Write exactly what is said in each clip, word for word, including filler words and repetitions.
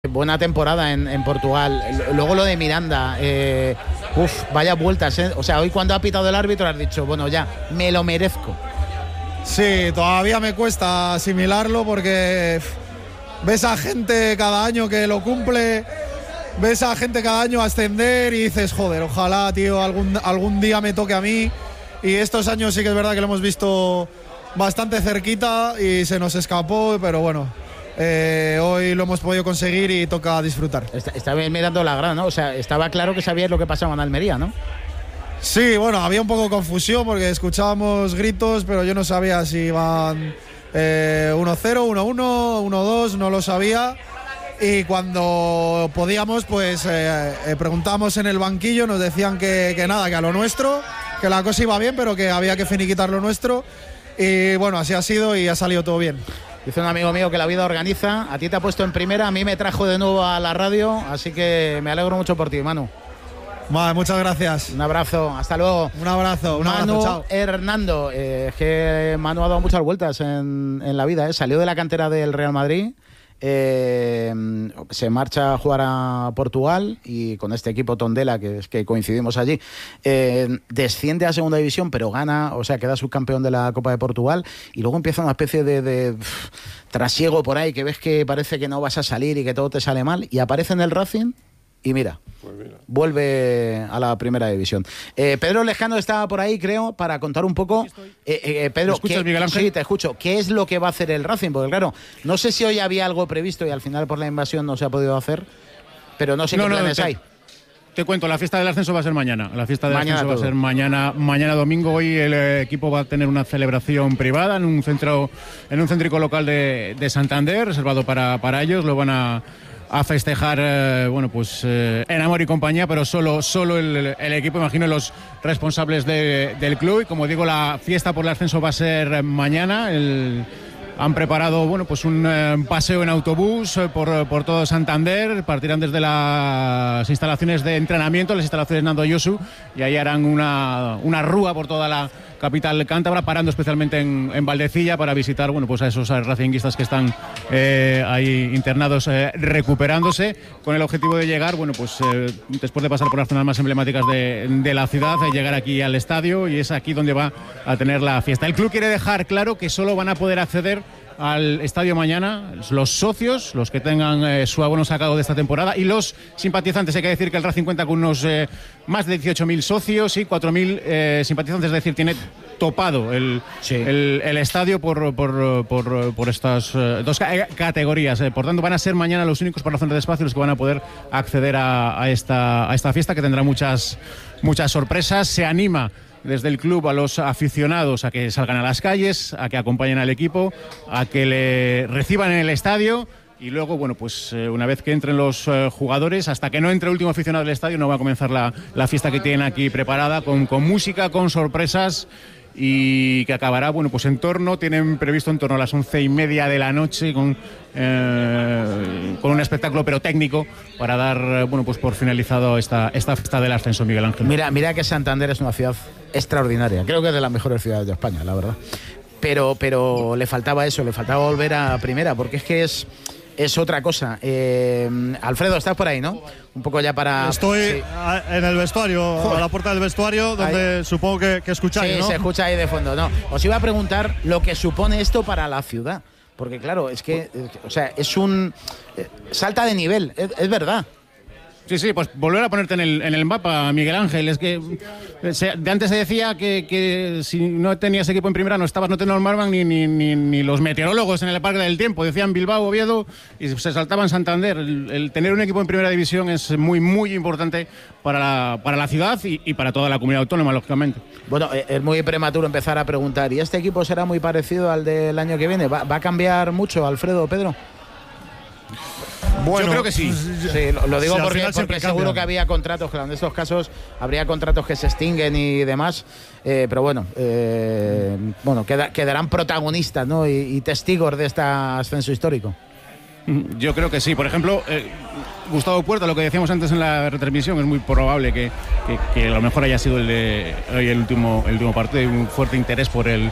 Buena temporada en, en Portugal. Luego lo de Miranda, eh, uf, vaya vueltas, ¿eh? O sea, hoy cuando ha pitado el árbitro has dicho, bueno, ya, me lo merezco. Sí, todavía me cuesta asimilarlo porque ves a gente cada año que lo cumple, ves a gente cada año ascender y dices, joder, ojalá, tío, algún, algún día me toque a mí. Y estos años sí que es verdad que lo hemos visto bastante cerquita y se nos escapó, pero bueno, eh, hoy lo hemos podido conseguir y toca disfrutar. Está, estaba mirando la grada, ¿no? O sea, estaba claro que sabíais lo que pasaba en Almería, ¿no? Sí, bueno, había un poco de confusión porque escuchábamos gritos, pero yo no sabía si iban eh, uno cero, uno uno, uno dos, no lo sabía. Y cuando podíamos, pues eh, eh, preguntamos en el banquillo, nos decían que, que nada, que a lo nuestro, que la cosa iba bien, pero que había que finiquitar lo nuestro. Y bueno, así ha sido y ha salido todo bien. Dice un amigo mío que la vida organiza, a ti te ha puesto en primera, a mí me trajo de nuevo a la radio, así que me alegro mucho por ti, Manu. Vale, muchas gracias. Un abrazo, hasta luego. Un abrazo, un Manu abrazo, chao. Hernando, eh, es que Manu ha dado muchas vueltas en, en la vida, ¿eh? Salió de la cantera del Real Madrid, eh, se marcha a jugar a Portugal y con este equipo Tondela, que es que coincidimos allí, eh, desciende a segunda división, pero gana, o sea, queda subcampeón de la Copa de Portugal y luego empieza una especie de, de pff, trasiego por ahí, que ves que parece que no vas a salir y que todo te sale mal, y aparece en el Racing. Y mira, pues mira, vuelve a la primera división. Eh, Pedro Lejano estaba por ahí, creo, para contar un poco. Eh, eh, Pedro, ¿me escuchas, ¿qué, Miguel Ángel? Sí, te escucho. ¿Qué es lo que va a hacer el Racing? Porque claro, no sé si hoy había algo previsto y al final por la invasión no se ha podido hacer, pero no sé no, qué no, planes te, hay. Te cuento, la fiesta del ascenso va a ser mañana. La fiesta del mañana ascenso todo. va a ser mañana, mañana domingo. Hoy el eh, equipo va a tener una celebración privada en un centro, en un céntrico local de, de Santander, reservado para, para ellos. Lo van a a festejar, eh, bueno, pues eh, en amor y compañía, pero solo, solo el, el equipo, imagino los responsables de, del club. Y como digo, la fiesta por el ascenso va a ser mañana. El, han preparado, bueno, pues un eh, paseo en autobús eh, por, por todo Santander. Partirán desde las instalaciones de entrenamiento, las instalaciones Nando Yosu, y ahí harán una, una rúa por toda la capital cántabra, parando especialmente en, en Valdecilla para visitar, bueno, pues a esos racinguistas que están eh, ahí internados eh, recuperándose, con el objetivo de llegar, bueno, pues eh, después de pasar por las zonas más emblemáticas de, de la ciudad, eh, llegar aquí al estadio, y es aquí donde va a tener la fiesta. El club quiere dejar claro que solo van a poder acceder al estadio mañana los socios, los que tengan eh, su abono sacado de esta temporada, y los simpatizantes. Hay que decir que el Racing cuenta con unos eh, más de dieciocho mil socios y cuatro mil eh, simpatizantes, es decir, tiene topado el, sí. el, el estadio por, por, por, por estas eh, dos ca- categorías. Eh, por tanto, van a ser mañana los únicos, por razones de espacio, los que van a poder acceder a, a, esta, a esta fiesta, que tendrá muchas, muchas sorpresas. Se anima desde el club a los aficionados a que salgan a las calles, a que acompañen al equipo, a que le reciban en el estadio. Y luego, bueno, pues eh, una vez que entren los eh, jugadores, hasta que no entre el último aficionado del estadio, no va a comenzar la, la fiesta que tienen aquí preparada, con, con música, con sorpresas, y que acabará, bueno, pues en torno, tienen previsto en torno a las once y media de la noche, con, eh, con un espectáculo pero técnico, para dar, bueno, pues por finalizado esta, esta fiesta del ascenso, Miguel Ángel. Mira, mira que Santander es una ciudad extraordinaria, creo que es de las mejores ciudades de España, la verdad. Pero, pero le faltaba eso, le faltaba volver a primera, porque es que es... es otra cosa. Eh, Alfredo, estás por ahí, ¿no? Un poco ya para... Estoy sí. en el vestuario, Joder. a la puerta del vestuario, donde ahí. supongo que, que escucháis, sí, ¿no? Sí, se escucha ahí de fondo. No, os iba a preguntar lo que supone esto para la ciudad. Porque claro, es que, o sea, es un... Eh, salta de nivel, es, es verdad. Sí, sí, pues volver a ponerte en el, en el mapa, Miguel Ángel. Es que se, de antes se decía que, que si no tenías equipo en primera no estabas, no te normaban ni, ni, ni, ni los meteorólogos en el Parque del Tiempo. Decían Bilbao, Oviedo, y se saltaban Santander. El, el tener un equipo en primera división es muy, muy importante para la, para la ciudad y, y para toda la comunidad autónoma, lógicamente. Bueno, es muy prematuro empezar a preguntar, ¿y este equipo será muy parecido al del año que viene? ¿Va, va a cambiar mucho, Alfredo, Pedro? Bueno, yo creo que sí. Sí, lo, lo digo sí, porque, porque seguro que había contratos, claro, en estos casos habría contratos que se extinguen y demás, eh, pero bueno, eh, bueno queda, quedarán protagonistas, ¿no? y, y testigos de este ascenso histórico. Yo creo que sí. Por ejemplo, eh, Gustavo Puerta, lo que decíamos antes en la retransmisión, es muy probable que, que, que a lo mejor haya sido el, de, el, último, el último partido. Hay un fuerte interés por el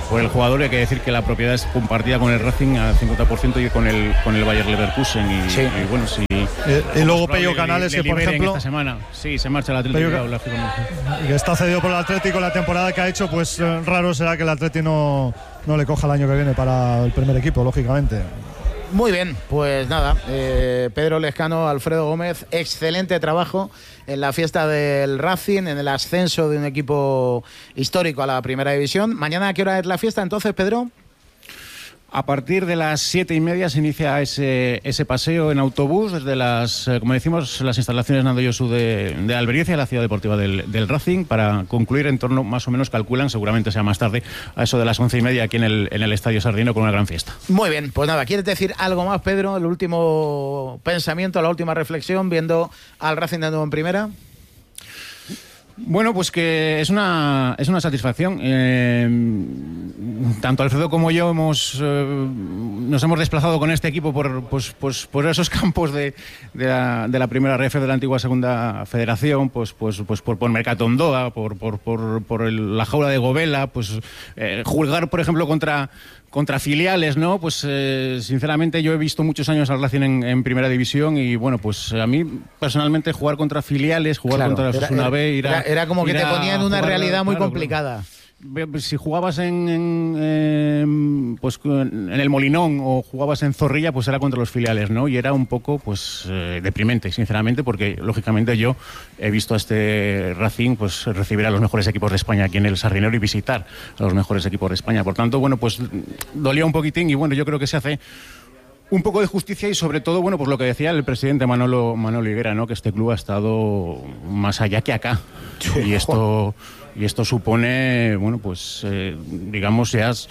por el jugador. Hay que decir que la propiedad es compartida con el Racing al cincuenta por ciento y con el con el Bayer Leverkusen. Y, sí. y bueno, sí. Eh, y luego Pello Canales, le, le que por ejemplo. Esta semana. Sí, se marcha el Atlético. Pello, que está cedido por el Atlético, la temporada que ha hecho, pues eh, raro será que el Atlético no, no le coja el año que viene para el primer equipo, lógicamente. Muy bien, pues nada, eh, Pedro Lezcano, Alfredo Gómez, excelente trabajo en la fiesta del Racing, en el ascenso de un equipo histórico a la primera división. ¿Mañana a qué hora es la fiesta entonces, Pedro? A partir de las siete y media se inicia ese, ese paseo en autobús desde las, como decimos, las instalaciones Nando Yosu de, de Albericia, la ciudad deportiva del, del Racing, para concluir en torno, más o menos calculan, seguramente sea más tarde, a eso de las once y media aquí en el, en el Estadio Sardino con una gran fiesta. Muy bien, pues nada, ¿quieres decir algo más, Pedro? El último pensamiento, la última reflexión, viendo al Racing de nuevo en primera. Bueno, pues que es una es una satisfacción. Eh, tanto Alfredo como yo hemos eh, nos hemos desplazado con este equipo por pues, pues por esos campos de, de, la, de la primera R F de la antigua segunda federación, pues pues pues por, por Mercatondoa, por por por, por el, la jaula de Govela, pues eh, jugar, por ejemplo, contra contra filiales, ¿no? Pues eh, sinceramente yo he visto muchos años al Racing en, en primera división y bueno, pues a mí personalmente jugar contra filiales, jugar claro, contra era, Osasuna B, ir a, era, era como que te ponían una jugar, realidad muy claro, complicada. Claro. Si jugabas en, en, en, pues, en el Molinón o jugabas en Zorrilla, pues era contra los filiales, ¿no? Y era un poco pues eh, deprimente, sinceramente, porque lógicamente yo he visto a este Racing pues recibir a los mejores equipos de España aquí en el Sardinero y visitar a los mejores equipos de España. Por tanto, bueno, pues dolía un poquitín y bueno, yo creo que se hace un poco de justicia y sobre todo, bueno, pues lo que decía el presidente Manolo, Manolo Higuera, ¿no? Que este club ha estado más allá que acá. Y esto... Y esto supone, bueno, pues, eh, digamos, ya es,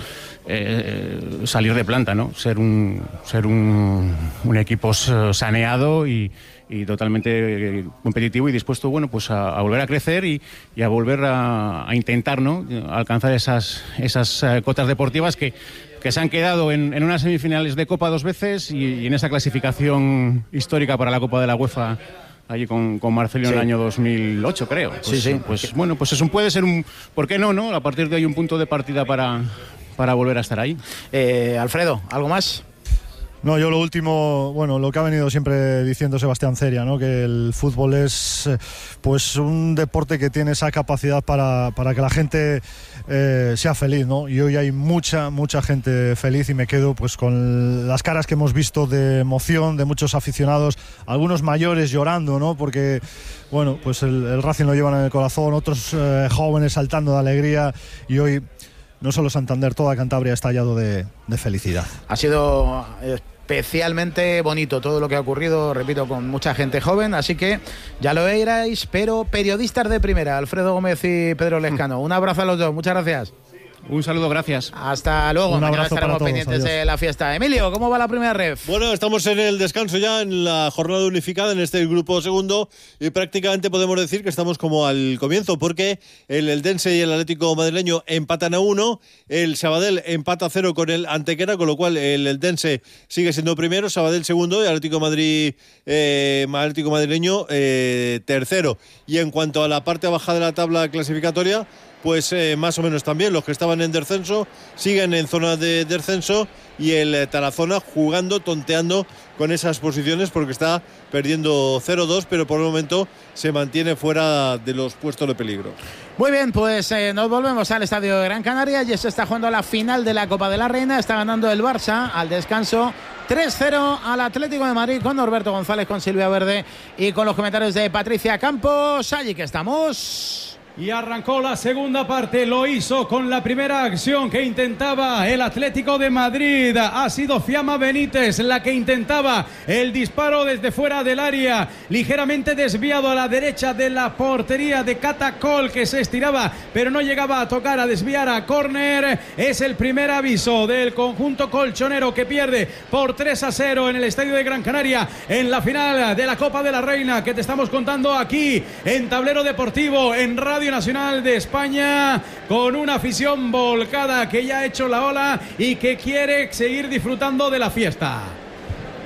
eh, salir de planta, ¿no? Ser un, ser un, un equipo saneado y, y totalmente competitivo y dispuesto, bueno, pues a, a volver a crecer y, y a volver a, a intentar, ¿no? Alcanzar esas, esas uh, cotas deportivas que, que se han quedado en, en unas semifinales de Copa dos veces y, y en esa clasificación histórica para la Copa de la UEFA allí con, con Marcelino, sí, en el año dos mil ocho, creo. Pues, sí, sí. Pues bueno, pues eso puede ser un... ¿Por qué no, no? A partir de ahí un punto de partida para, para volver a estar ahí. Eh, Alfredo, ¿algo más? No, yo lo último, bueno, lo que ha venido siempre diciendo Sebastián Ceria, ¿no? Que el fútbol es pues un deporte que tiene esa capacidad para, para que la gente eh, sea feliz, ¿no? Y hoy hay mucha, mucha gente feliz y me quedo pues con las caras que hemos visto de emoción de muchos aficionados, algunos mayores llorando, ¿no? Porque, bueno, pues el, el Racing lo llevan en el corazón, otros eh, jóvenes saltando de alegría y hoy... No solo Santander, toda Cantabria ha estallado de, de felicidad. Ha sido especialmente bonito todo lo que ha ocurrido, repito, con mucha gente joven, así que ya lo veréis, pero periodistas de primera, Alfredo Gómez y Pedro Lezcano. Un abrazo a los dos, muchas gracias. Un saludo, gracias. Hasta luego. Un Mañana abrazo estaremos para todos, pendientes adiós. de la fiesta. Emilio, ¿cómo va la primera ref? Bueno, estamos en el descanso ya, en la jornada unificada, en este grupo segundo, y prácticamente podemos decir que estamos como al comienzo, porque el Eldense y el Atlético madrileño empatan a uno, el Sabadell empata a cero con el Antequera, con lo cual el Eldense sigue siendo primero, Sabadell segundo y Atlético Madrid, eh, Atlético madrileño eh, tercero. Y en cuanto a la parte baja de la tabla clasificatoria, pues eh, más o menos también los que estaban en descenso siguen en zona de descenso y el eh, Tarazona jugando, tonteando con esas posiciones porque está perdiendo cero dos, pero por el momento se mantiene fuera de los puestos de peligro. Muy bien, pues eh, nos volvemos al estadio de Gran Canaria y se está jugando la final de la Copa de la Reina. Está ganando el Barça al descanso tres cero al Atlético de Madrid con Norberto González, con Silvia Verde y con los comentarios de Patricia Campos. Allí que estamos. Y arrancó la segunda parte, lo hizo con la primera acción que intentaba el Atlético de Madrid. Ha sido Fiamma Benítez la que intentaba el disparo desde fuera del área, ligeramente desviado a la derecha de la portería de Catacol, que se estiraba pero no llegaba a tocar, a desviar a córner. Es el primer aviso del conjunto colchonero, que pierde por tres a cero en el estadio de Gran Canaria en la final de la Copa de la Reina, que te estamos contando aquí en Tablero Deportivo, en Radio Nacional de España, con una afición volcada que ya ha hecho la ola y que quiere seguir disfrutando de la fiesta.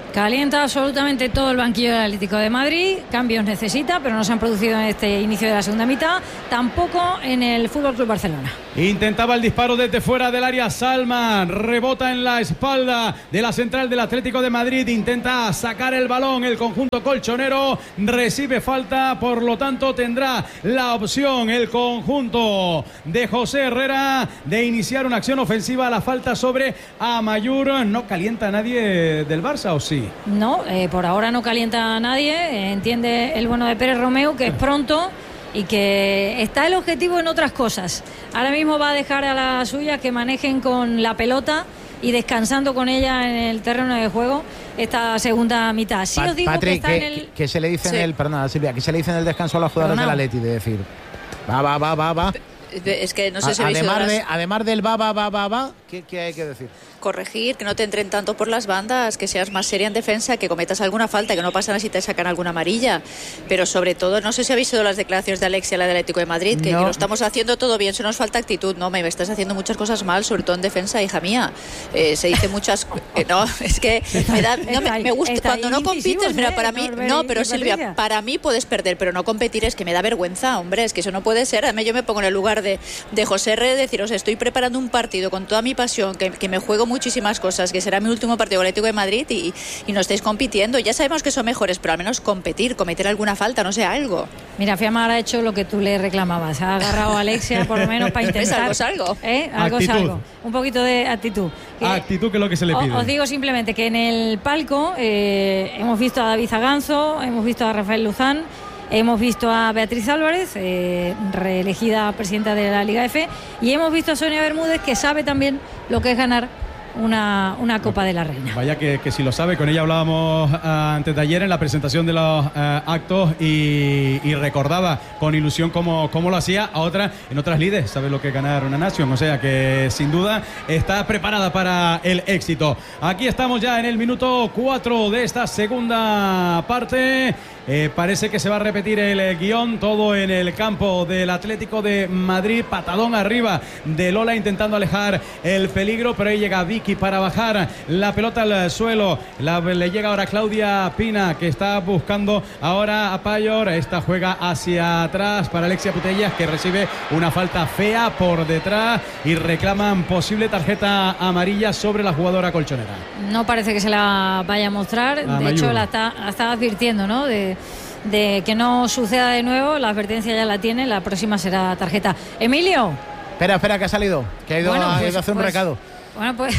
Calienta absolutamente todo el banquillo del Atlético de Madrid. Cambios necesita, pero no se han producido en este inicio de la segunda mitad. Tampoco en el F C Barcelona. Intentaba el disparo desde fuera del área Salman. Rebota en la espalda de la central del Atlético de Madrid. Intenta sacar el balón. El conjunto colchonero recibe falta. Por lo tanto, tendrá la opción el conjunto de José Herrera de iniciar una acción ofensiva. La falta sobre Amayur. ¿No calienta nadie del Barça o sí? No, eh, por ahora no calienta a nadie. Eh, entiende el bueno de Pérez Romeu que es pronto y que está el objetivo en otras cosas. Ahora mismo va a dejar a las suyas que manejen con la pelota y descansando con ella en el terreno de juego esta segunda mitad. Sí pa os digo Patrick, que está que, en el... que se le dice sí. en el... Perdona, Silvia, que se le dice en el descanso a los jugadores del Atleti de decir va, va, va, va, va. Es que no sé si a, habéis además, oído de, las... además del va, va, va, va, va, ¿qué, qué hay que decir? Corregir, que no te entren tanto por las bandas, que seas más seria en defensa, que cometas alguna falta, que no pasa nada si te sacan alguna amarilla. Pero sobre todo, no sé si habéis oído las declaraciones de Alexia, la del Atlético de Madrid, que, no. que lo estamos haciendo todo bien, se nos falta actitud. No, me estás haciendo muchas cosas mal, sobre todo en defensa, hija mía. Eh, se dice muchas... Eh, no, es que me, da, no, me, me gusta. Cuando no compites, mira, para mí... No, pero Silvia, para mí puedes perder, pero no competir es que me da vergüenza, hombre, es que eso no puede ser. Además, yo me pongo en el lugar de, de José R. deciros, estoy preparando un partido con toda mi pasión, que, que me juego muchísimas cosas, que será mi último partido con el Atlético de Madrid y, y no estáis compitiendo. Ya sabemos que son mejores, pero al menos competir, cometer alguna falta, no sé, algo. Mira, Fiamma ha hecho lo que tú le reclamabas. Ha agarrado a Alexia por lo menos para intentar. ¿Es algo, algo? ¿Eh? Algo es algo. Un poquito de actitud. Que, actitud que es lo que se le pide. Os digo simplemente que en el palco eh, hemos visto a David Zaganzo, hemos visto a Rafael Luzán, hemos visto a Beatriz Álvarez, eh, reelegida presidenta de la Liga F, y hemos visto a Sonia Bermúdez, que sabe también lo que es ganar una, una Copa de la Reina. Vaya que, que si lo sabe, con ella hablábamos uh, antes de ayer en la presentación de los uh, actos y, y recordaba con ilusión cómo, cómo lo hacía a otra, en otras lides, sabe lo que es ganar una nación, o sea que sin duda está preparada para el éxito. Aquí estamos ya en el minuto cuatro de esta segunda parte. Eh, parece que se va a repetir el eh, guión, todo en el campo del Atlético de Madrid. Patadón arriba de Lola intentando alejar el peligro, pero ahí llega Vicky para bajar la pelota al suelo. La, le llega ahora Claudia Pina, que está buscando ahora a Payor. Esta juega hacia atrás para Alexia Putellas, que recibe una falta fea por detrás y reclaman posible tarjeta amarilla sobre la jugadora colchonera. No parece que se la vaya a mostrar, a de Mayur. hecho la está, la está advirtiendo, ¿no? De, de que no suceda de nuevo, la advertencia ya la tiene, la próxima será tarjeta. Emilio. Espera, espera, que ha salido, que ha ido, Bueno, a, pues, ha ido a hacer un pues, recado. Bueno, pues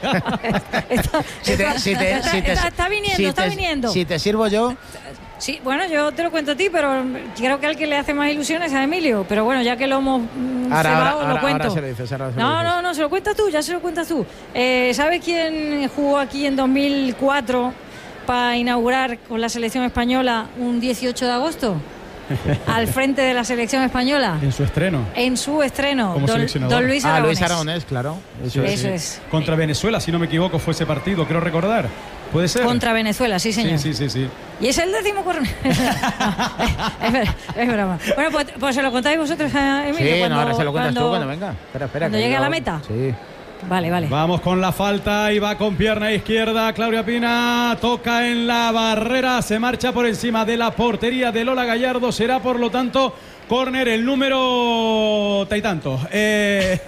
está, Si te, si te, si te, está, está viniendo, si está te, viniendo. Si te sirvo yo. Sí, bueno, yo te lo cuento a ti, pero creo que al que le hace más ilusiones a Emilio. Pero bueno, ya que lo hemos mm, Ahora, cebado, ahora, lo ahora, cuento. ahora se lo dices, ahora se lo no, dices. no, no, se lo cuentas tú, ya se lo cuentas tú. Eh, ¿Sabes quién jugó aquí en dos mil cuatro para inaugurar con la selección española un dieciocho de agosto? Al frente de la selección española. En su estreno. En su estreno. Como Don, seleccionador. don Luis Ah, Aragonés. Luis Aragonés, claro. Eso, Eso es. es. Contra Venezuela, si no me equivoco, fue ese partido, creo recordar. ¿Puede ser? Contra Venezuela, sí, señor. Sí, sí, sí, sí. Y es el décimo corner. es, es, es broma. Bueno, pues, pues se lo contáis vosotros a Emilio. Sí, cuando, no, ahora se lo cuentas cuando, tú cuando venga. Espera, espera. cuando que llegue yo- a la meta. Sí. Vale, vale. Vamos con la falta y va con pierna izquierda. Claudia Pina toca en la barrera, se marcha por encima de la portería de Lola Gallardo. Será, por lo tanto, córner el número taitanto. Eh...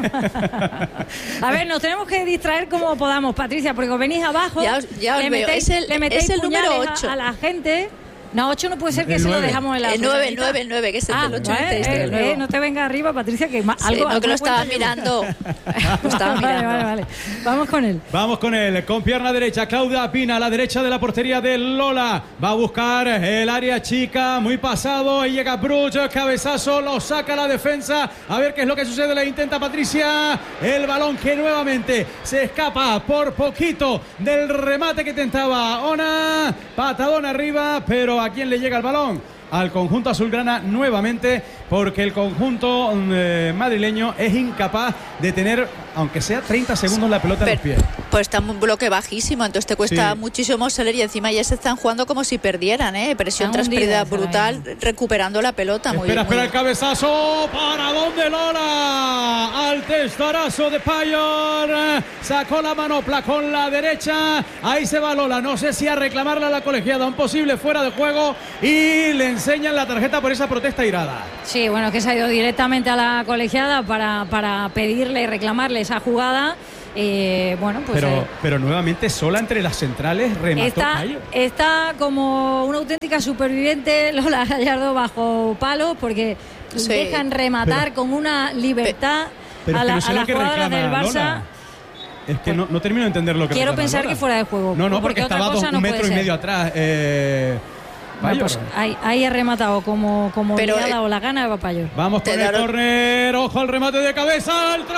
A ver, nos tenemos que distraer como podamos, Patricia, porque os venís abajo. Ya os- ya os le veo. metéis, Es el- le metéis es el número puñales ocho. A, a la gente. No, ocho no puede ser que El se lo nueve. dejamos en la El nueve, el mitad. nueve, el nueve, que es el Ah, del ocho. eh, este, eh, el eh, nuevo. no te venga arriba, Patricia, que ma- Sí, algo, no, algo que lo me estaba cuento yo. mirando. Lo estaba Vale, mirando. vale, vale. Vamos con él. Vamos con él, con pierna derecha, Claudia Pina a la derecha de la portería de Lola. Va a buscar el área chica, muy pasado. Y llega Bruch, cabezazo, lo saca la defensa. A ver qué es lo que sucede, le intenta Patricia. El balón que nuevamente se escapa por poquito del remate que tentaba Ona. Patadón arriba, pero ¿a quién le llega el balón? al conjunto azulgrana nuevamente, porque el conjunto eh, madrileño es incapaz de tener, aunque sea treinta segundos, la pelota en los pies. Pues está un bloque bajísimo, entonces te cuesta sí. muchísimo salir, y encima ya se están jugando como si perdieran, ¿eh? Presión tras pérdida brutal, recuperando la pelota. Muy Espera, bien, espera muy el cabezazo. ¿Para dónde Lola? Al testarazo de Payor. Sacó la manopla con la derecha. Ahí se va Lola. No sé si a reclamarla a la colegiada. Un posible fuera de juego. Y le enseñan la tarjeta por esa protesta irada. Sí, bueno, que se ha ido directamente a la colegiada para, para pedirle y reclamarle esa jugada. Eh, bueno, pues pero, eh, pero nuevamente sola entre las centrales, remató está, Payor. está como una auténtica superviviente Lola Gallardo bajo palos, porque sí. dejan rematar pero, con una libertad pero a, la, es que no sé a lo las que jugadoras del reclama Barça. Lola. Es que no, no termino de entender lo que Quiero reclama pensar Lola. que fuera de juego. No, no, porque, porque otra estaba cosa dos, no un puede metro y ser. medio atrás. Eh, Bueno, pues ahí, ahí ha rematado como, como Pero, mirada eh, o la gana de Payor. Vamos con el daron... córner, ojo al remate de cabeza, al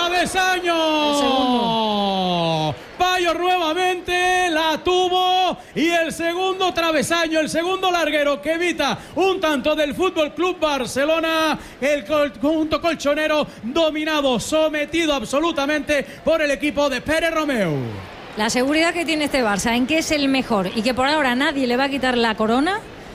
travesaño. Payor nuevamente la tuvo, y el segundo travesaño, el segundo larguero que evita un tanto del Fútbol Club Barcelona. El conjunto colchonero dominado, sometido absolutamente por el equipo de Pérez Romeu. La seguridad que tiene este Barça en que es el mejor y que por ahora nadie le va a quitar la corona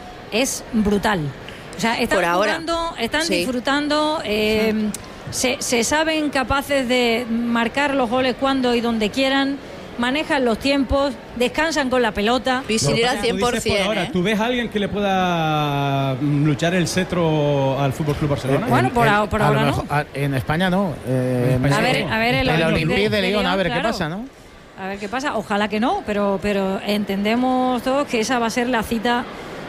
es brutal. O sea, están Por ahora, jugando, están sí. disfrutando, eh, se, se saben capaces de marcar los goles cuando y donde quieran, manejan los tiempos, descansan con la pelota. Visibilidad al cien por ciento. Ahora, ¿eh? ¿tú ves a alguien que le pueda luchar el cetro al Fútbol Club Barcelona? Bueno, por, a, por a ahora lo no. mejor, a, en España no. Eh, En España A ver, no. a ver el, el Olympique Olympique de de Lyon, a ver claro. qué pasa, ¿no? A ver qué pasa. Ojalá que no, pero, pero entendemos todos que esa va a ser la cita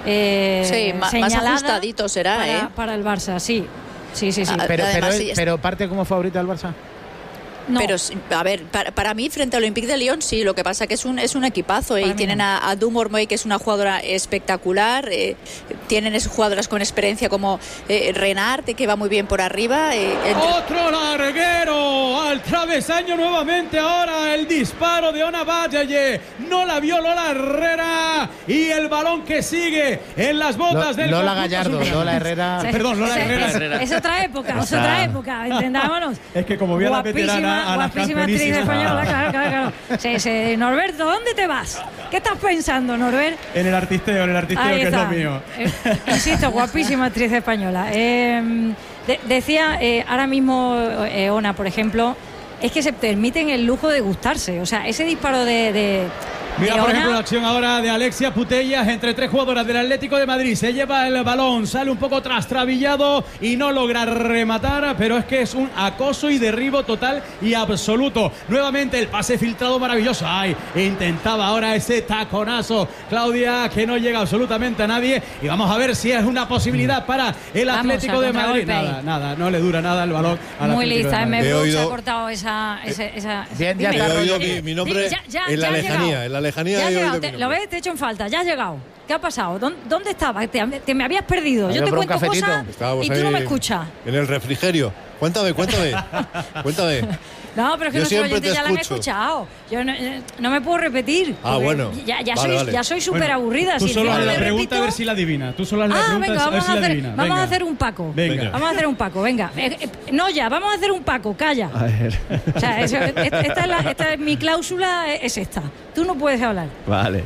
eh, Sí, ma- más señalada ajustadito será, para, ¿eh? para el Barça, sí. Sí, sí, sí. Ah, Pero, pero, Además, él- sí, es- pero parte como favorita al Barça. No. Pero, a ver, para, para mí, frente al Olympique de Lyon, sí, lo que pasa que es un, es un equipazo. Para Y mí tienen no. a, a Dumont Mormoy, que es una jugadora espectacular. Eh, tienen esas jugadoras con experiencia como eh, Renard, que va muy bien por arriba. Eh, entre... Otro larguero al travesaño nuevamente. Ahora el disparo de Ona Valle. No la vio Lola Herrera. Y el balón que sigue en las botas Lo- del Lola conjunto Gallardo, azulgrana. Lola Herrera. Sí. Perdón, Lola Es- Herrera. Es, es otra época, es otra época, entendámonos. Es que como vio a la veterana, a la guapísima actriz campeonísima. española, claro, claro, claro. Sí, sí. Norberto, ¿dónde te vas? ¿Qué estás pensando, Norbert? En el artisteo, en el artisteo, Ahí que está. es lo mío. Eh, insisto, guapísima actriz española. Eh, de- decía eh, ahora mismo eh, Ona, por ejemplo, es que se permiten el lujo de gustarse. O sea, ese disparo de... de Mira, de por Ona, ejemplo, la acción ahora de Alexia Putellas entre tres jugadoras del Atlético de Madrid. Se lleva el balón, sale un poco trastrabillado y no logra rematar, pero es que es un acoso y derribo total y absoluto. Nuevamente el pase filtrado maravilloso. Ay, intentaba ahora ese taconazo Claudia, que no llega absolutamente a nadie. Y vamos a ver si es una posibilidad para el Vamos, Atlético a de Madrid. contragolpe ahí. Nada, nada, no le dura nada el balón al muy Atlético lista, de Madrid. me He se oído- ha cortado esa... esa, esa Bien, ya Dime. está, He oído Roger. mi, mi nombre Ya- ya- en la ya ha lejanía. llegado. En la lejanía Ya has he oído llegado, mi te- nombre. lo ves, te he hecho en falta, ya has llegado. ¿Qué ha pasado? ¿Dónde, dónde estabas? Te, te me habías perdido. Había Yo te por un cuento cafetito. cosas Estábamos y tú no me ahí escuchas. En el refrigerio. Cuéntame, cuéntame. Cuéntame. No, pero es que Yo nuestros siempre oyentes te ya la han escucho. escuchado. Yo no, eh, no me puedo repetir. Ah, porque bueno. Ya, ya Vale, soy, vale. ya soy súper Bueno, aburrida. Tú Si solo encima haz la me pregunta a repito- ver si la adivina. Tú solo haz la Ah, pregunta venga, a ver vamos si a la hacer, adivina. vamos a Venga. hacer un Paco. Venga. Vamos a hacer un Paco, venga. Eh, eh, no, ya, vamos a hacer un Paco, calla. A ver. O sea, eso- esta, esta es la- esta es mi cláusula, es esta. Tú no puedes hablar. Vale.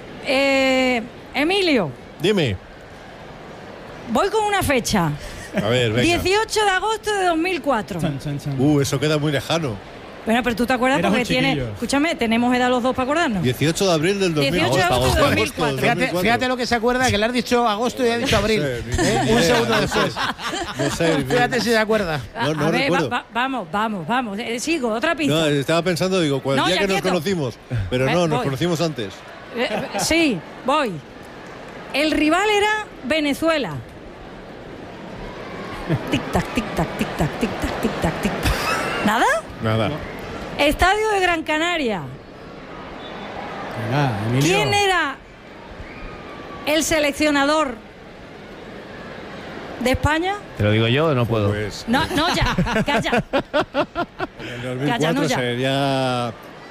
Eh, Emilio, Dime. voy con una fecha. A ver, venga. dieciocho de agosto de dos mil cuatro. Chan, chan, chan. Uh, eso queda muy lejano. Bueno, pero tú te acuerdas Eras porque un tiene... chiquillo. Escúchame, tenemos edad los dos para acordarnos. dieciocho de abril del dos mil dieciocho de agosto de dos mil cuatro. Fíjate, fíjate lo que se acuerda, que le has dicho agosto y ha dicho abril. No sé, ni- ¿eh? ni Un idea, segundo no después. sé. No sé. ni- Fíjate si se acuerda. A- No, no a ver, recuerdo. va- va- vamos, vamos, vamos. Eh, sigo, otra pista. No, estaba pensando, digo, cuál No, día ya que nos quieto. conocimos. Pero Eh, no, nos voy. conocimos antes. Eh, eh, sí, voy. El rival era Venezuela. Tic-tac, tic-tac, tic-tac, tic-tac, tic-tac, tic-tac. ¿Nada? Nada. Estadio de Gran Canaria. Venga, Emilio. ¿Quién era el seleccionador de España? ¿Te lo digo yo o no puedo? Pues No, no, ya, calla. en el dos mil Calla, cuatro no, ya. sería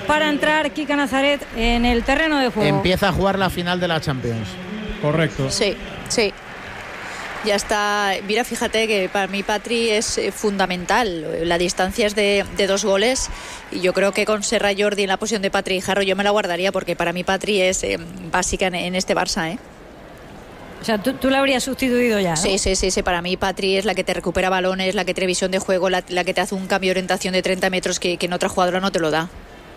para entrar Kika Nazaret en el terreno de juego. Empieza a jugar la final de la Champions. Correcto. Sí, sí. Ya está. Mira, fíjate que para mí Patri es eh, fundamental. La distancia es de, de dos goles y yo creo que con Serra Jordi en la posición de Patri y Jarro yo me la guardaría porque para mí Patri es eh, básica en, en este Barça, ¿eh? O sea, tú, tú la habrías sustituido ya, ¿no? Sí, sí, sí, sí. Para mí Patri es la que te recupera balones, la que tiene visión de juego, la, la que te hace un cambio de orientación de treinta metros que, que en otra jugadora no te lo da.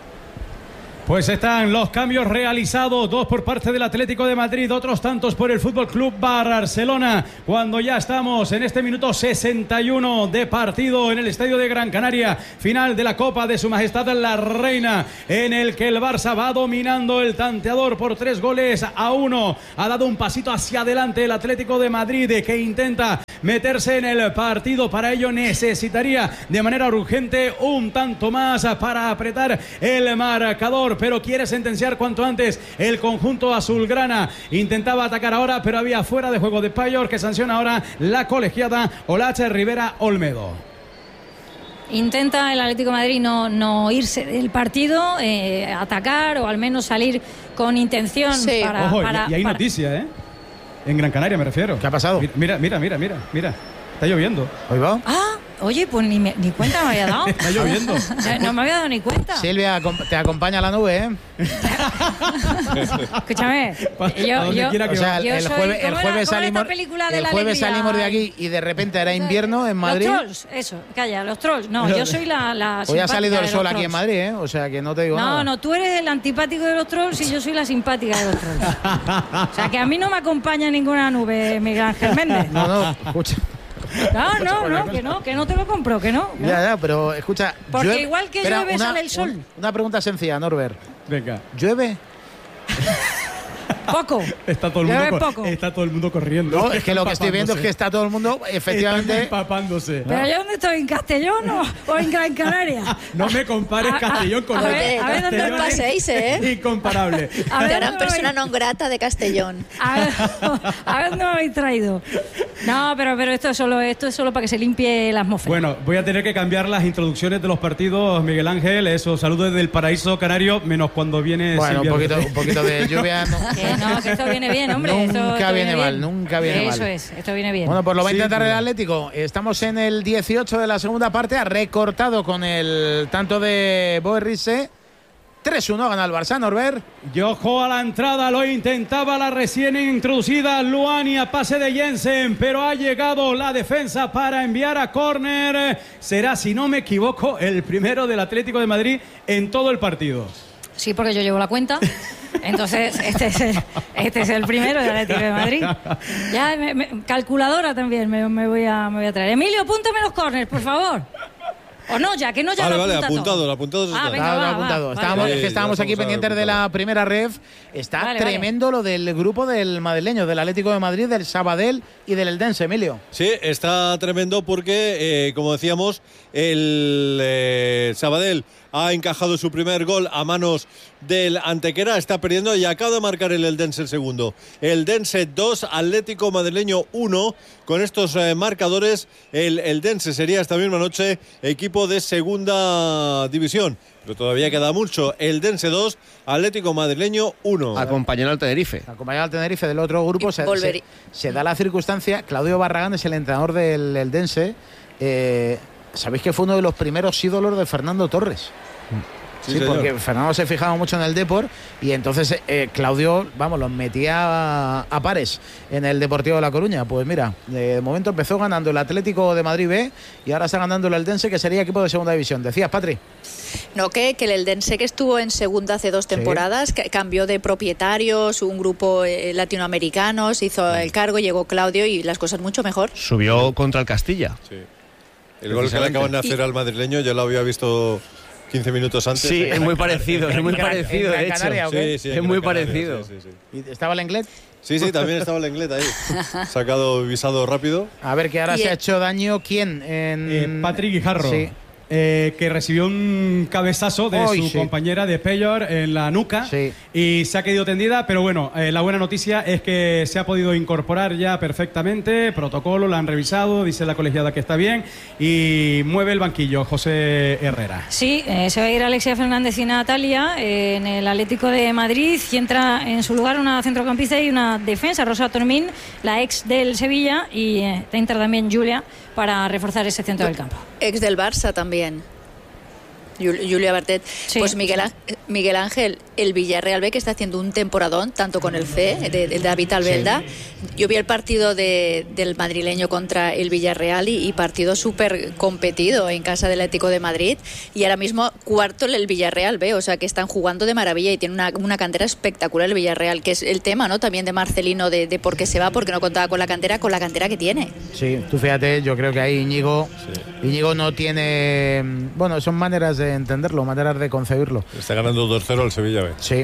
Pues están los cambios realizados, dos por parte del Atlético de Madrid, otros tantos por el Fútbol Club Barcelona, cuando ya estamos en este minuto sesenta y uno de partido en el Estadio de Gran Canaria, final de la Copa de Su Majestad la Reina, en el que el Barça va dominando el tanteador por tres goles a uno. Ha dado un pasito hacia adelante el Atlético de Madrid, que intenta meterse en el partido. Para ello necesitaría de manera urgente un tanto más para apretar el marcador, pero quiere sentenciar cuanto antes el conjunto azulgrana. Intentaba atacar ahora, pero había fuera de juego de Payor, que sanciona ahora la colegiada Olache Rivera Olmedo. Intenta el Atlético de Madrid no, no irse del partido, eh, atacar o al menos salir con intención. Sí. para, Ojo, para, y, y hay para... noticia, ¿eh? En Gran Canaria me refiero. ¿Qué ha pasado? Mira, mira, mira, mira, mira. Está lloviendo. ¿Hoy va? Ah, oye, pues ni, me, ni cuenta me había dado. Está lloviendo. No me había dado ni cuenta. Silvia, te acompaña la nube, ¿eh? Escúchame, yo, yo, o sea, yo el soy, jueves, el ¿cómo jueves era, salimos, esta película de el la jueves alegría? salimos de aquí y de repente era invierno en Madrid. Los trolls, eso, calla, los trolls. No, yo soy la, la Hoy ha salido el simpática de sol los aquí en trolls. Madrid, ¿eh? O sea, que no te digo No, nada. no, tú eres el antipático de los trolls y yo soy la simpática de los trolls. O sea, que a mí no me acompaña ninguna nube, Miguel Ángel Méndez. No, no, escucha. No, no, no, que no, que no te lo compro, que no. ¿no? Ya, ya, pero escucha. Porque llueve- igual que Espera, llueve una- sale el sol. un- Una pregunta sencilla, Norbert. Venga. ¿Llueve? Poco. Está todo el Llueve mundo, poco. está todo el mundo corriendo. No, es que lo que estoy viendo es que está todo el mundo, Están efectivamente. empapándose. Pero yo dónde estoy, ¿en Castellón o, o en Gran Canaria? No me compares A- a- Castellón con a otro. ver, a ver dónde Castellón os paséis, ¿eh? es incomparable. A ver, Te harán ¿dónde me persona habéis- non grata de Castellón. A ver, a ver dónde me habéis traído. No, pero, pero esto, es solo, esto es solo para que se limpie la atmósfera. Bueno, voy a tener que cambiar las introducciones de los partidos, Miguel Ángel. Eso, saludos desde el paraíso canario, menos cuando viene Bueno, un Silvia poquito, Rodríguez. un poquito de lluvia. no. Que no, que esto viene bien, hombre. Nunca esto, esto viene mal, bien. nunca viene Eso mal. es, esto viene bien. Bueno, pues lo va a Sí, intentar el mira. Atlético. Estamos en el dieciocho de la segunda parte. Ha recortado con el tanto de Boerriese. tres uno gana el Barça, Norbert. Y ojo a la entrada, lo intentaba la recién introducida Luani a pase de Jensen, pero ha llegado la defensa para enviar a córner. Será, si no me equivoco, el primero del Atlético de Madrid en todo el partido. Sí, porque yo llevo la cuenta. Entonces, este es el, este es el primero del Atlético de Madrid. Ya, me- me- calculadora también me, me voy a, me voy a traer. Emilio, apúntame los corners, por favor. O no, ya, que no ya Vale, lo vale, apunta apuntado, todo. lo apuntado está. Ah, venga, Está va, apuntado. va, estábamos, vale, es vale. que estábamos Sí, aquí ya estamos pendientes de la primera ref. Está Vale, vale. tremendo lo del grupo del madrileño, del Atlético de Madrid, del Sabadell y del Eldense, Emilio. Sí, está tremendo porque, eh, como decíamos, el eh, Sabadell ha encajado su primer gol a manos del Antequera, está perdiendo y acaba de marcar el Eldense el segundo. Eldense dos, Atlético Madrileño uno. Con estos eh, marcadores, el Eldense sería esta misma noche equipo de segunda división. Pero todavía queda mucho. Eldense dos, Atlético Madrileño uno. Acompañando al Tenerife. Acompañado al Tenerife del otro grupo, Y se, volverí- se- se da la circunstancia. Claudio Barragán es el entrenador del Eldense. Eh, Sabéis que fue uno de los primeros ídolos de Fernando Torres. Sí, Sí, señor. porque Fernando se fijaba mucho en el Depor y entonces eh, Claudio, vamos, los metía a, a pares en el Deportivo de La Coruña. Pues mira, de momento empezó ganando el Atlético de Madrid B y ahora está ganando el Eldense, que sería equipo de segunda división. Decías, Patri. No, que, que el Eldense, que estuvo en segunda hace dos temporadas, que cambió de propietarios, un grupo eh, latinoamericano, se hizo el cargo, llegó Claudio y las cosas mucho mejor. Subió contra el Castilla. Sí. El gol que le acaban de hacer al madrileño yo lo había visto quince minutos antes. Sí, es muy parecido, es muy En Gran- parecido, en de Gran Canaria, hecho. ¿o qué? Sí, sí, Es en muy Gran Canaria, parecido. sí, sí, sí. ¿Y ¿Estaba el inglés? Sí, sí, también estaba el inglés ahí. Sacado visado rápido. A ver, que ahora Y se ha el- hecho daño. ¿Quién? En... Eh, Patrick Guijarro. Sí. Eh, que recibió un cabezazo de Oy, su sí. compañera de Payor en la nuca Sí. y se ha quedado tendida, pero bueno, eh, la buena noticia es que se ha podido incorporar ya perfectamente, protocolo, la han revisado, dice la colegiada que está bien y mueve el banquillo José Herrera. Sí, eh, se va a ir Alexia Fernández y Natalia eh, en el Atlético de Madrid y entra en su lugar una centrocampista y una defensa, Rosa Tormín, la ex del Sevilla, y eh, entra también Julia para reforzar ese centro del campo. Ex del Barça también. Jul- Julia Bartet. Sí, Pues Miguel, Á- Miguel Ángel, el Villarreal B que está haciendo un temporadón, tanto con el C E, de, de David Albelda. Yo vi el partido de, del madrileño contra el Villarreal y, y partido súper competido en casa del Atlético de Madrid. Y ahora mismo cuarto el Villarreal B, o sea que están jugando de maravilla y tiene una, una cantera espectacular el Villarreal, que es el tema, ¿no? También de Marcelino, de, de por qué se va, porque no contaba con la cantera, con la cantera que tiene. Sí, tú fíjate, yo creo que ahí Íñigo, Íñigo no tiene... Bueno, son maneras de entenderlo, maneras de concebirlo. Está ganando dos cero el Sevilla B. Sí.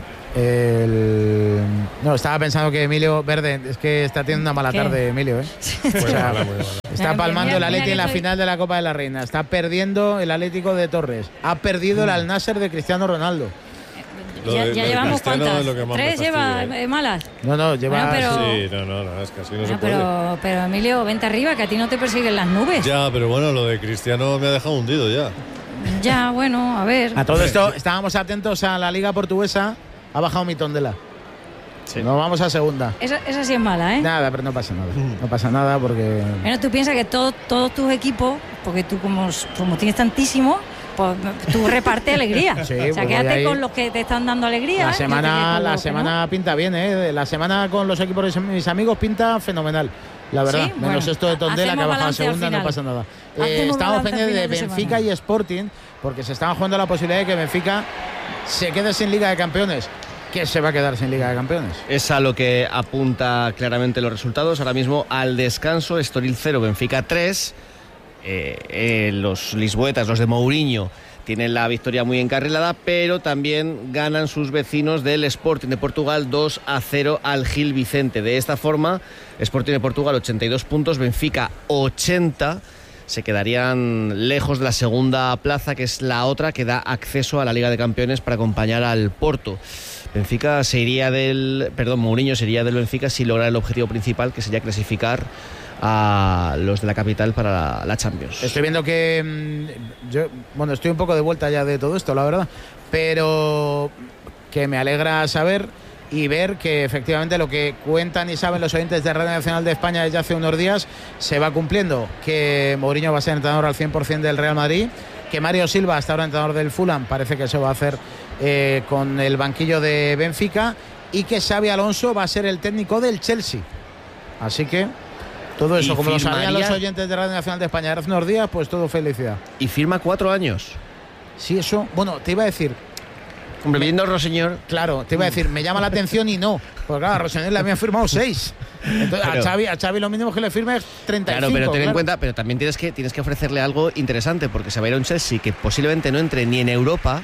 El... No, estaba pensando que Emilio Verde, es que está teniendo una mala ¿Qué? tarde Emilio, ¿eh? Muy O sea, mala, muy mala. Está Mira, palmando el mira Atleti que en la soy- final de la Copa de la Reina. Está perdiendo el Atlético de Torres. Ha perdido el Al Nassr de Cristiano Ronaldo. Lo Ya, de- ya lo de llevamos Cristiano cuántas, es lo que más me tres lleva fastidia, eh, malas. No, no, lleva... Bueno, pero- Sí, no, no, no, es que así no se Bueno, puede. pero, pero Emilio, vente arriba, que a ti no te persiguen las nubes. Ya, pero bueno, lo de Cristiano me ha dejado hundido ya. Ya, bueno, a ver. A todo esto, estábamos atentos a la Liga Portuguesa. Ha bajado mi Tondela. Nos vamos a segunda. Esa, esa sí es mala, ¿eh? Nada, pero no pasa nada. No pasa nada porque... Bueno, tú piensas que todo- todos tus equipos, porque tú como, como tienes tantísimo, pues tú reparte alegría. Sí, o sea, pues quédate voy ahí. con los que te están dando alegría. La ¿eh? semana, No te quedes con la los que semana pinta bien, ¿eh? La semana con los equipos de mis amigos pinta fenomenal. La verdad, Sí, menos bueno, esto de Tondela, hacemos que ha bajado a balance al segunda, no final. pasa nada. Eh, Hacemos estamos balance al pendientes de final de Benfica semana. y Sporting, porque se estaban jugando la posibilidad de que Benfica se quede sin Liga de Campeones. ¿Qué se va a quedar sin Liga de Campeones? Es a lo que apunta claramente los resultados. Ahora mismo al descanso, Estoril cero, Benfica tres. Eh, eh, los lisboetas, los de Mourinho, tienen la victoria muy encarrilada, pero también ganan sus vecinos del Sporting de Portugal dos a cero al Gil Vicente. De esta forma, Sporting de Portugal ochenta y dos puntos, Benfica ochenta. Se quedarían lejos de la segunda plaza, que es la otra que da acceso a la Liga de Campeones para acompañar al Porto. Benfica se iría del, perdón, Mourinho se iría del Benfica si logra el objetivo principal, que sería clasificar a los de la capital para la, la Champions. Estoy viendo que mm, yo, bueno, estoy un poco de vuelta ya de todo esto, la verdad, pero que me alegra saber y ver que efectivamente lo que cuentan y saben los oyentes de Radio Nacional de España desde hace unos días se va cumpliendo, que Mourinho va a ser entrenador al cien por ciento del Real Madrid, que Mario Silva, hasta ahora entrenador del Fulham, parece que se va a hacer eh, con el banquillo de Benfica, y que Xabi Alonso va a ser el técnico del Chelsea. Así que todo eso, Y como lo sabían los firmaría- oyentes de Radio Nacional de España hace unos días, pues todo felicidad. Y firma cuatro años. Sí, eso, bueno, te iba a decir, Hombre, viendo a Roseñor, claro, te iba a decir, me llama la atención y no, porque claro, a Rosselló le habían firmado seis. Entonces, Pero- a Xavi, a Xavi lo mínimo que le firme es treinta y cinco. claro, pero ten en claro. cuenta, pero también tienes que, tienes que ofrecerle algo interesante, porque se va a ir a un Chelsea que posiblemente no entre ni en Europa,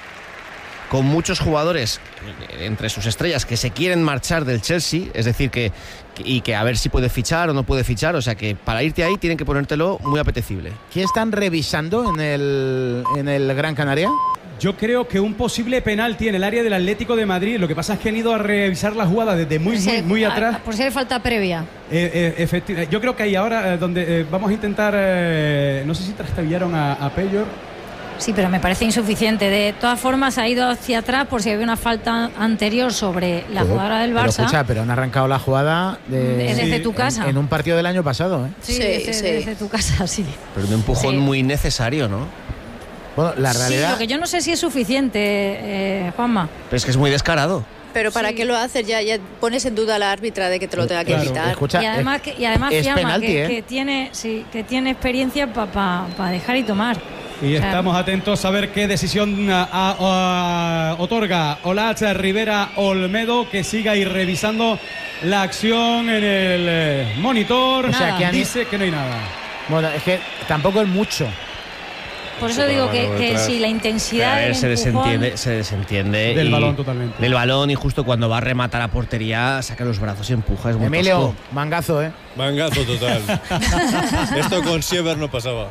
con muchos jugadores eh, entre sus estrellas que se quieren marchar del Chelsea, es decir, que, que- y que a ver si puede fichar o no puede fichar, o sea que para irte ahí tienen que ponértelo muy apetecible. ¿Qué están revisando en el, en el Gran Canaria? Yo creo que un posible penalti en el área del Atlético de Madrid. Lo que pasa es que han ido a revisar la jugada desde muy, Por si muy, hay- muy a- atrás. Por si hay falta previa. Eh, eh, efecti- Yo creo que ahí ahora eh, donde eh, vamos a intentar, eh, no sé si trastabillaron a, a Payor. Sí, pero me parece insuficiente. De todas formas, ha ido hacia atrás por si había una falta anterior sobre la Pero- jugadora del Pero Barça. escucha, pero han arrancado la jugada de, Es desde Sí, tu en, casa. en un partido del año pasado, ¿eh? Sí, Sí, desde, sí. desde tu casa, sí. Pero un empujón Sí. muy necesario, ¿no? Bueno, la Sí, realidad... lo que yo no sé si es suficiente, eh, Juanma. Pero es que es muy descarado. Pero ¿para Sí. qué lo haces? Ya, ya pones en duda a la árbitra de que te lo tenga que Claro. evitar. Escucha, y además, que, y además es Fiamma, penalti, que, ¿eh? que tiene, sí, que tiene experiencia para pa, pa dejar y tomar. Y O sea, estamos atentos a ver qué decisión a- a- a- otorga Olach Rivera Olmedo, que siga ahí revisando la acción en el eh, monitor. O sea, que han- Dice que no hay nada. Bueno, es que tampoco es mucho. por eso digo que, que si la intensidad ver, del se empujón... desentiende, se desentiende Del y, balón totalmente. Del balón y justo cuando va a rematar a portería saca los brazos y empuja. Es muy Emilio, tosco. mangazo, ¿eh? Mangazo total. Esto con Siever no pasaba.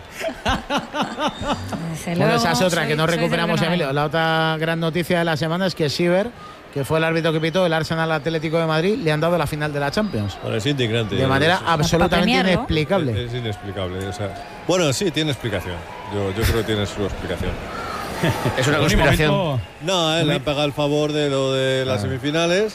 Desde Bueno, luego, esa es otra soy- que no soy del recuperamos, Bernabéu. Emilio. La otra gran noticia de la semana es que Siever, que fue el árbitro que pitó el Arsenal Atlético de Madrid, le han dado la final de la Champions. Bueno, es indignante. De manera Es- absolutamente premiarlo. inexplicable. Es, es inexplicable. O sea, bueno, sí, tiene explicación. Yo, yo creo que tiene su explicación. Es una Un conspiración. momento- No, eh, le han pagado el favor de lo de las semifinales.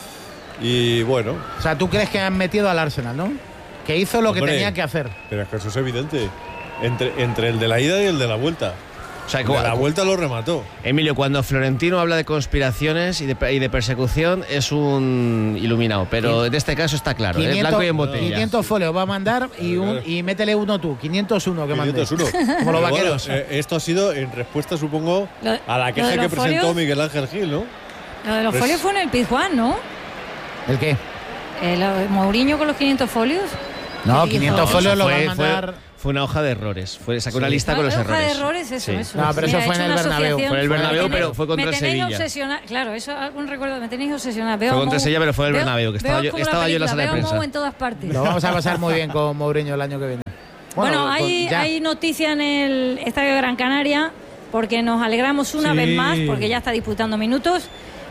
Y bueno, O sea, ¿tú crees que han metido al Arsenal, no? Que hizo lo que Hombre. tenía que hacer. pero es que eso es evidente. Entre, entre el de la ida y el de la vuelta. O sea, El de la vuelta lo remató. Emilio, cuando Florentino habla de conspiraciones y de, y de persecución es un iluminado, pero en este caso está claro, ¿eh? Blanco y en botella. quinientos folios va a mandar y, un, y métele uno tú, quinientos uno que mande. quinientos uno. Como los Pero bueno, vaqueros. eh, esto ha sido en respuesta, supongo, Lo- a la lo queja de que los presentó folios- Miguel Ángel Gil, ¿no? Lo de los Pues- folios fue en el Pizjuán, ¿no? ¿El qué? Eh, lo de Mourinho con los quinientos folios. No, ¿Qué quinientos dijo? folios lo va a Fue, mandar. fue, fue una hoja de errores. Fue, sacó una Sí. lista con los Ah, hoja errores. de errores, eso, Sí. eso. No, pero eso Mira, fue he en el hecho una Bernabéu. asociación. Fue en el Bernabéu, Me pero tenéis- fue contra me el tenéis Sevilla. obsesiona- Claro, eso algún recuerdo, me tenéis obsesionada. Veo Fue contra Mou- el Sevilla, pero fue el veo- Bernabéu, que estaba veo yo- como estaba yo en la sala de película, veo prensa. Mou en todas partes. Lo vamos a pasar muy bien con Mourinho el año que viene. Bueno, con- hay, ya. hay noticia en el Estadio de Gran Canaria porque nos alegramos una Sí. vez más porque ya está disputando minutos,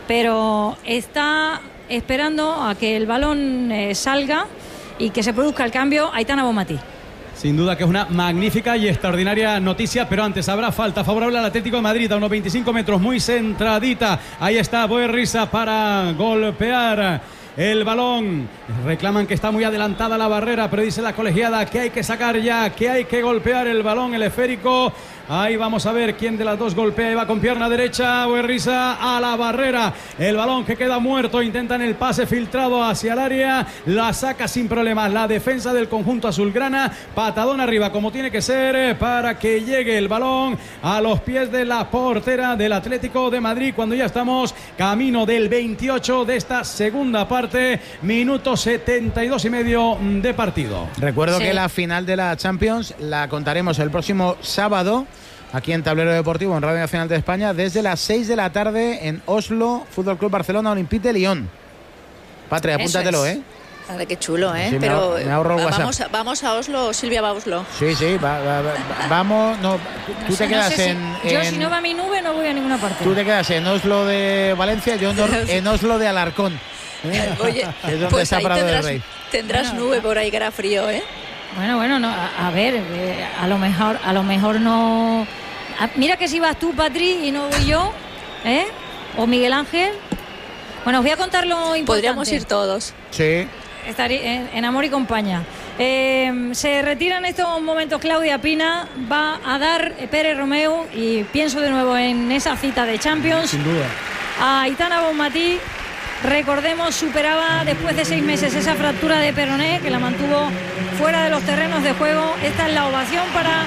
pero está esperando a que el balón eh, salga y que se produzca el cambio. Aitana Bonmatí. Sin duda que es una magnífica y extraordinaria noticia, pero antes habrá falta favorable al Atlético de Madrid a unos veinticinco metros, muy centradita. Ahí está Boerrisa para golpear el balón. Reclaman que está muy adelantada la barrera, pero dice la colegiada que hay que sacar ya, que hay que golpear el balón, el esférico. Ahí vamos a ver quién de las dos golpea y va con pierna derecha. Boerrisa a la barrera. El balón que queda muerto. Intentan el pase filtrado hacia el área. La saca sin problemas la defensa del conjunto azulgrana. Patadón arriba como tiene que ser eh, para que llegue el balón a los pies de la portera del Atlético de Madrid cuando ya estamos camino del veintiocho de esta segunda parte. Minuto setenta y dos y medio de partido. Recuerdo Sí. que la final de la Champions la contaremos el próximo sábado aquí en Tablero Deportivo, en Radio Nacional de España, desde las seis de la tarde en Oslo, Fútbol Club Barcelona, Olympique de Lyon. Patria, Eso apúntatelo, es. ¿eh? A ver, qué chulo, ¿eh? Sí, me Pero ahor- me ahorro el va- WhatsApp. vamos, a, vamos a Oslo, Silvia va a Oslo. Sí, sí, va- va- va- vamos. No, tú, tú No sé- te no quedas sé si- en, Yo en- si no va mi nube no voy a ninguna parte. Tú te quedas en Oslo de Valencia, yo en, Or- en Oslo de Alarcón. ¿eh? Oye, Es donde pues está ahí Prado del tendrás, Rey. tendrás Bueno, nube por ahí que era frío, ¿eh? Bueno, bueno, no, a, a ver, eh, a lo mejor, a lo mejor no. a- mira que si vas tú, Patri, y no voy yo, ¿eh? O Miguel Ángel. Bueno, os voy a contar lo importante. Podríamos ir todos. Sí. Estar en, en amor y compañía. Eh, se retira en estos momentos Claudia Pina, va a dar Pérez Romeu y pienso de nuevo en esa cita de Champions. Sin duda. A Aitana Bonmatí, recordemos, superaba después de seis meses esa fractura de peroné que la mantuvo fuera de los terrenos de juego. Esta es la ovación para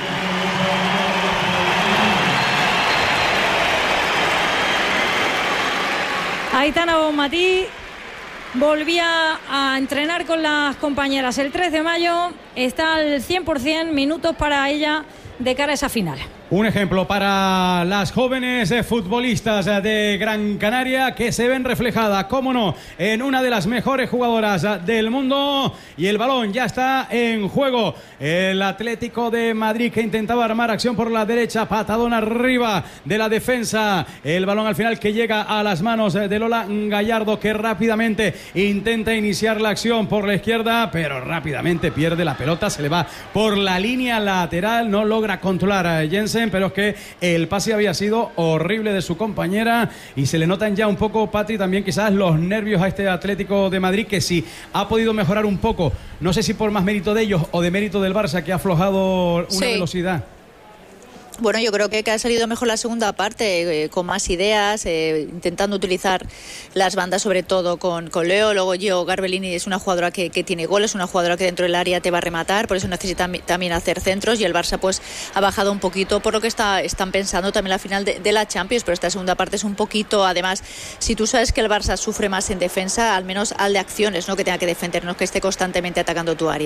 Aitana Bonmatí. Volvía a entrenar con las compañeras el tres de mayo. Está al cien por ciento, minutos para ella de cara a esa final. Un ejemplo para las jóvenes eh, futbolistas eh, de Gran Canaria que se ven reflejadas, cómo no, en una de las mejores jugadoras eh, del mundo. Y el balón ya está en juego. El Atlético de Madrid que intentaba armar acción por la derecha, patadón arriba de la defensa. El balón al final que llega a las manos eh, de Lola Gallardo, que rápidamente intenta iniciar la acción por la izquierda, pero rápidamente pierde la pelota, se le va por la línea lateral, no logra controlar a Jensen, pero es que el pase había sido horrible de su compañera y se le notan ya un poco, Patri, también quizás los nervios a este Atlético de Madrid, que sí ha podido mejorar un poco, no sé si por más mérito de ellos o de mérito del Barça, que ha aflojado una Sí. velocidad. Bueno, yo creo que, que ha salido mejor la segunda parte, eh, con más ideas, eh, intentando utilizar las bandas, sobre todo con, con Leo. Luego Gio Garbellini es una jugadora que, que tiene goles, una jugadora que dentro del área te va a rematar, por eso necesita mi- también hacer centros, y el Barça pues ha bajado un poquito por lo que está, están pensando también la final de, de la Champions, pero esta segunda parte es un poquito, además, si tú sabes que el Barça sufre más en defensa, al menos al de acciones, no que tenga que defender, no que esté constantemente atacando tu área.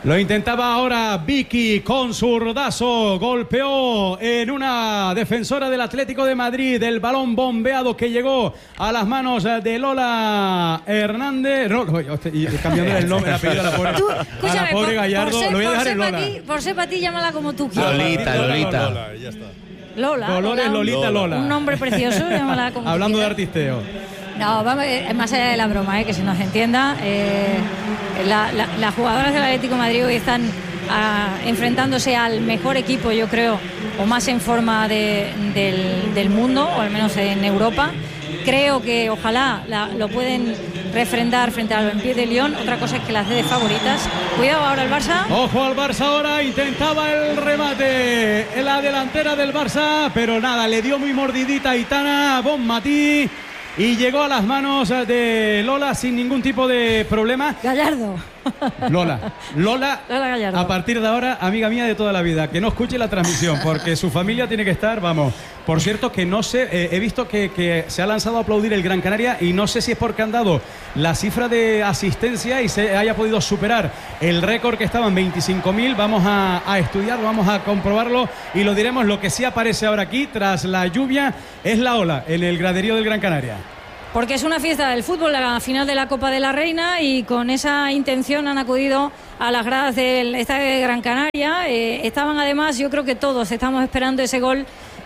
Lo intentaba ahora Vicky con zurdazo, golpeó en una defensora del Atlético de Madrid, el balón bombeado que llegó a las manos de Lola Hernández. No, y cambiando el nombre, el apellido a la pobre, Tú, a la pobre Gallardo, por ser, lo voy a dejar en por Lola. ser ti, por ser para ti, llámala como tú quieras. Lolita, Lolita. Lola, ya está. Lola. Dolores Lola, Lolita Lola. Un nombre precioso, llámala como Hablando tú de quieras. artisteo. No, vamos, eh, más allá de la broma, eh, que se nos entienda, eh, la, la, las jugadoras del Atlético de Madrid hoy están ah, enfrentándose al mejor equipo, yo creo, o más en forma de, del, del mundo, o al menos en Europa. Creo que ojalá la, lo pueden refrendar frente al Olympique de Lyon. Otra cosa es que las dé de favoritas. Cuidado ahora el Barça. Ojo al Barça ahora, intentaba el remate en la delantera del Barça, pero nada, le dio muy mordidita Aitana Bonmatí y llegó a las manos de Lola sin ningún tipo de problema. Gallardo. Lola, Lola, Lola Gallardo. a partir de ahora, amiga mía de toda la vida, que no escuche la transmisión, porque su familia tiene que estar, vamos. Por cierto, que no sé, eh, he visto que, que se ha lanzado a aplaudir el Gran Canaria y no sé si es porque han dado la cifra de asistencia y se haya podido superar el récord que estaba en veinticinco mil. Vamos a, a estudiarlo, vamos a comprobarlo y lo diremos. Lo que sí aparece ahora aquí, tras la lluvia, es la ola en el graderío del Gran Canaria. Porque es una fiesta del fútbol, la final de la Copa de la Reina, y con esa intención han acudido a las gradas del Estadio de Gran Canaria. Eh, estaban además, yo creo que todos estamos esperando ese gol,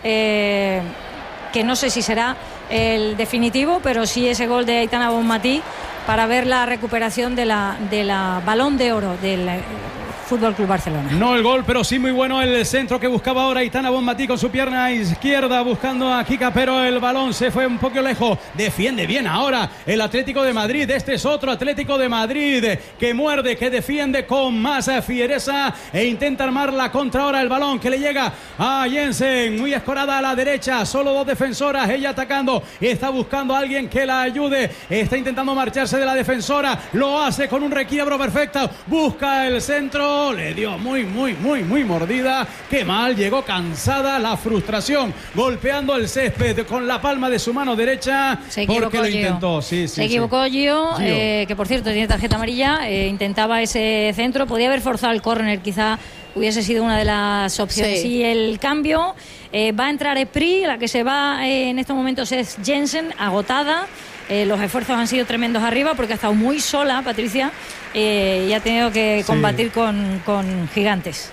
eh, que no sé si será el definitivo, pero sí ese gol de Aitana Bonmatí para ver la recuperación de la, de la Balón de Oro del Fútbol Club Barcelona. No el gol, pero sí muy bueno el centro que buscaba ahora Aitana Bonmatí con su pierna izquierda buscando a Kika, pero el balón se fue un poco lejos. Defiende bien ahora el Atlético de Madrid. Este es otro Atlético de Madrid que muerde, que defiende con más fiereza e intenta armar la contra ahora. El balón que le llega a Jensen, muy escorada a la derecha, solo dos defensoras, ella atacando y está buscando a alguien que la ayude. Está intentando marcharse de la defensora, lo hace con un requiebro perfecto, busca el centro. Le dio muy, muy, muy, muy mordida. Qué mal, llegó cansada, la frustración, golpeando el césped con la palma de su mano derecha. Se equivocó, porque lo Gio. intentó. Sí, sí, Se equivocó sí. Gio, Gio. Eh, que por cierto tiene tarjeta amarilla. Eh, intentaba ese centro, podía haber forzado el córner, quizá hubiese sido una de las opciones. Sí. Y el cambio, eh, va a entrar Esprit, la que se va eh, en estos momentos es Jensen, agotada. Eh, los esfuerzos han sido tremendos arriba porque ha estado muy sola Patricia, eh, y ha tenido que combatir sí. con, con gigantes.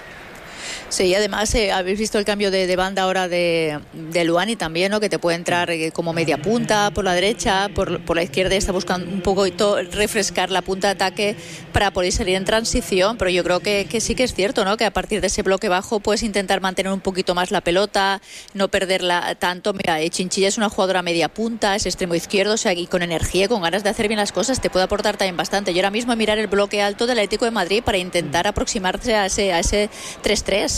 Sí, y además eh, habéis visto el cambio de, de banda ahora de, de Luani también, ¿no? Que te puede entrar eh, como media punta por la derecha, por, por la izquierda, está buscando un poco refrescar la punta de ataque para poder salir en transición, pero yo creo que, que sí que es cierto, ¿no? Que a partir de ese bloque bajo puedes intentar mantener un poquito más la pelota, no perderla tanto. Mira, eh, Chinchilla es una jugadora media punta, es extremo izquierdo, o sea, y con energía, con ganas de hacer bien las cosas, te puede aportar también bastante. Y ahora mismo mirar el bloque alto del Atlético de Madrid para intentar aproximarse a ese, a ese tres tres.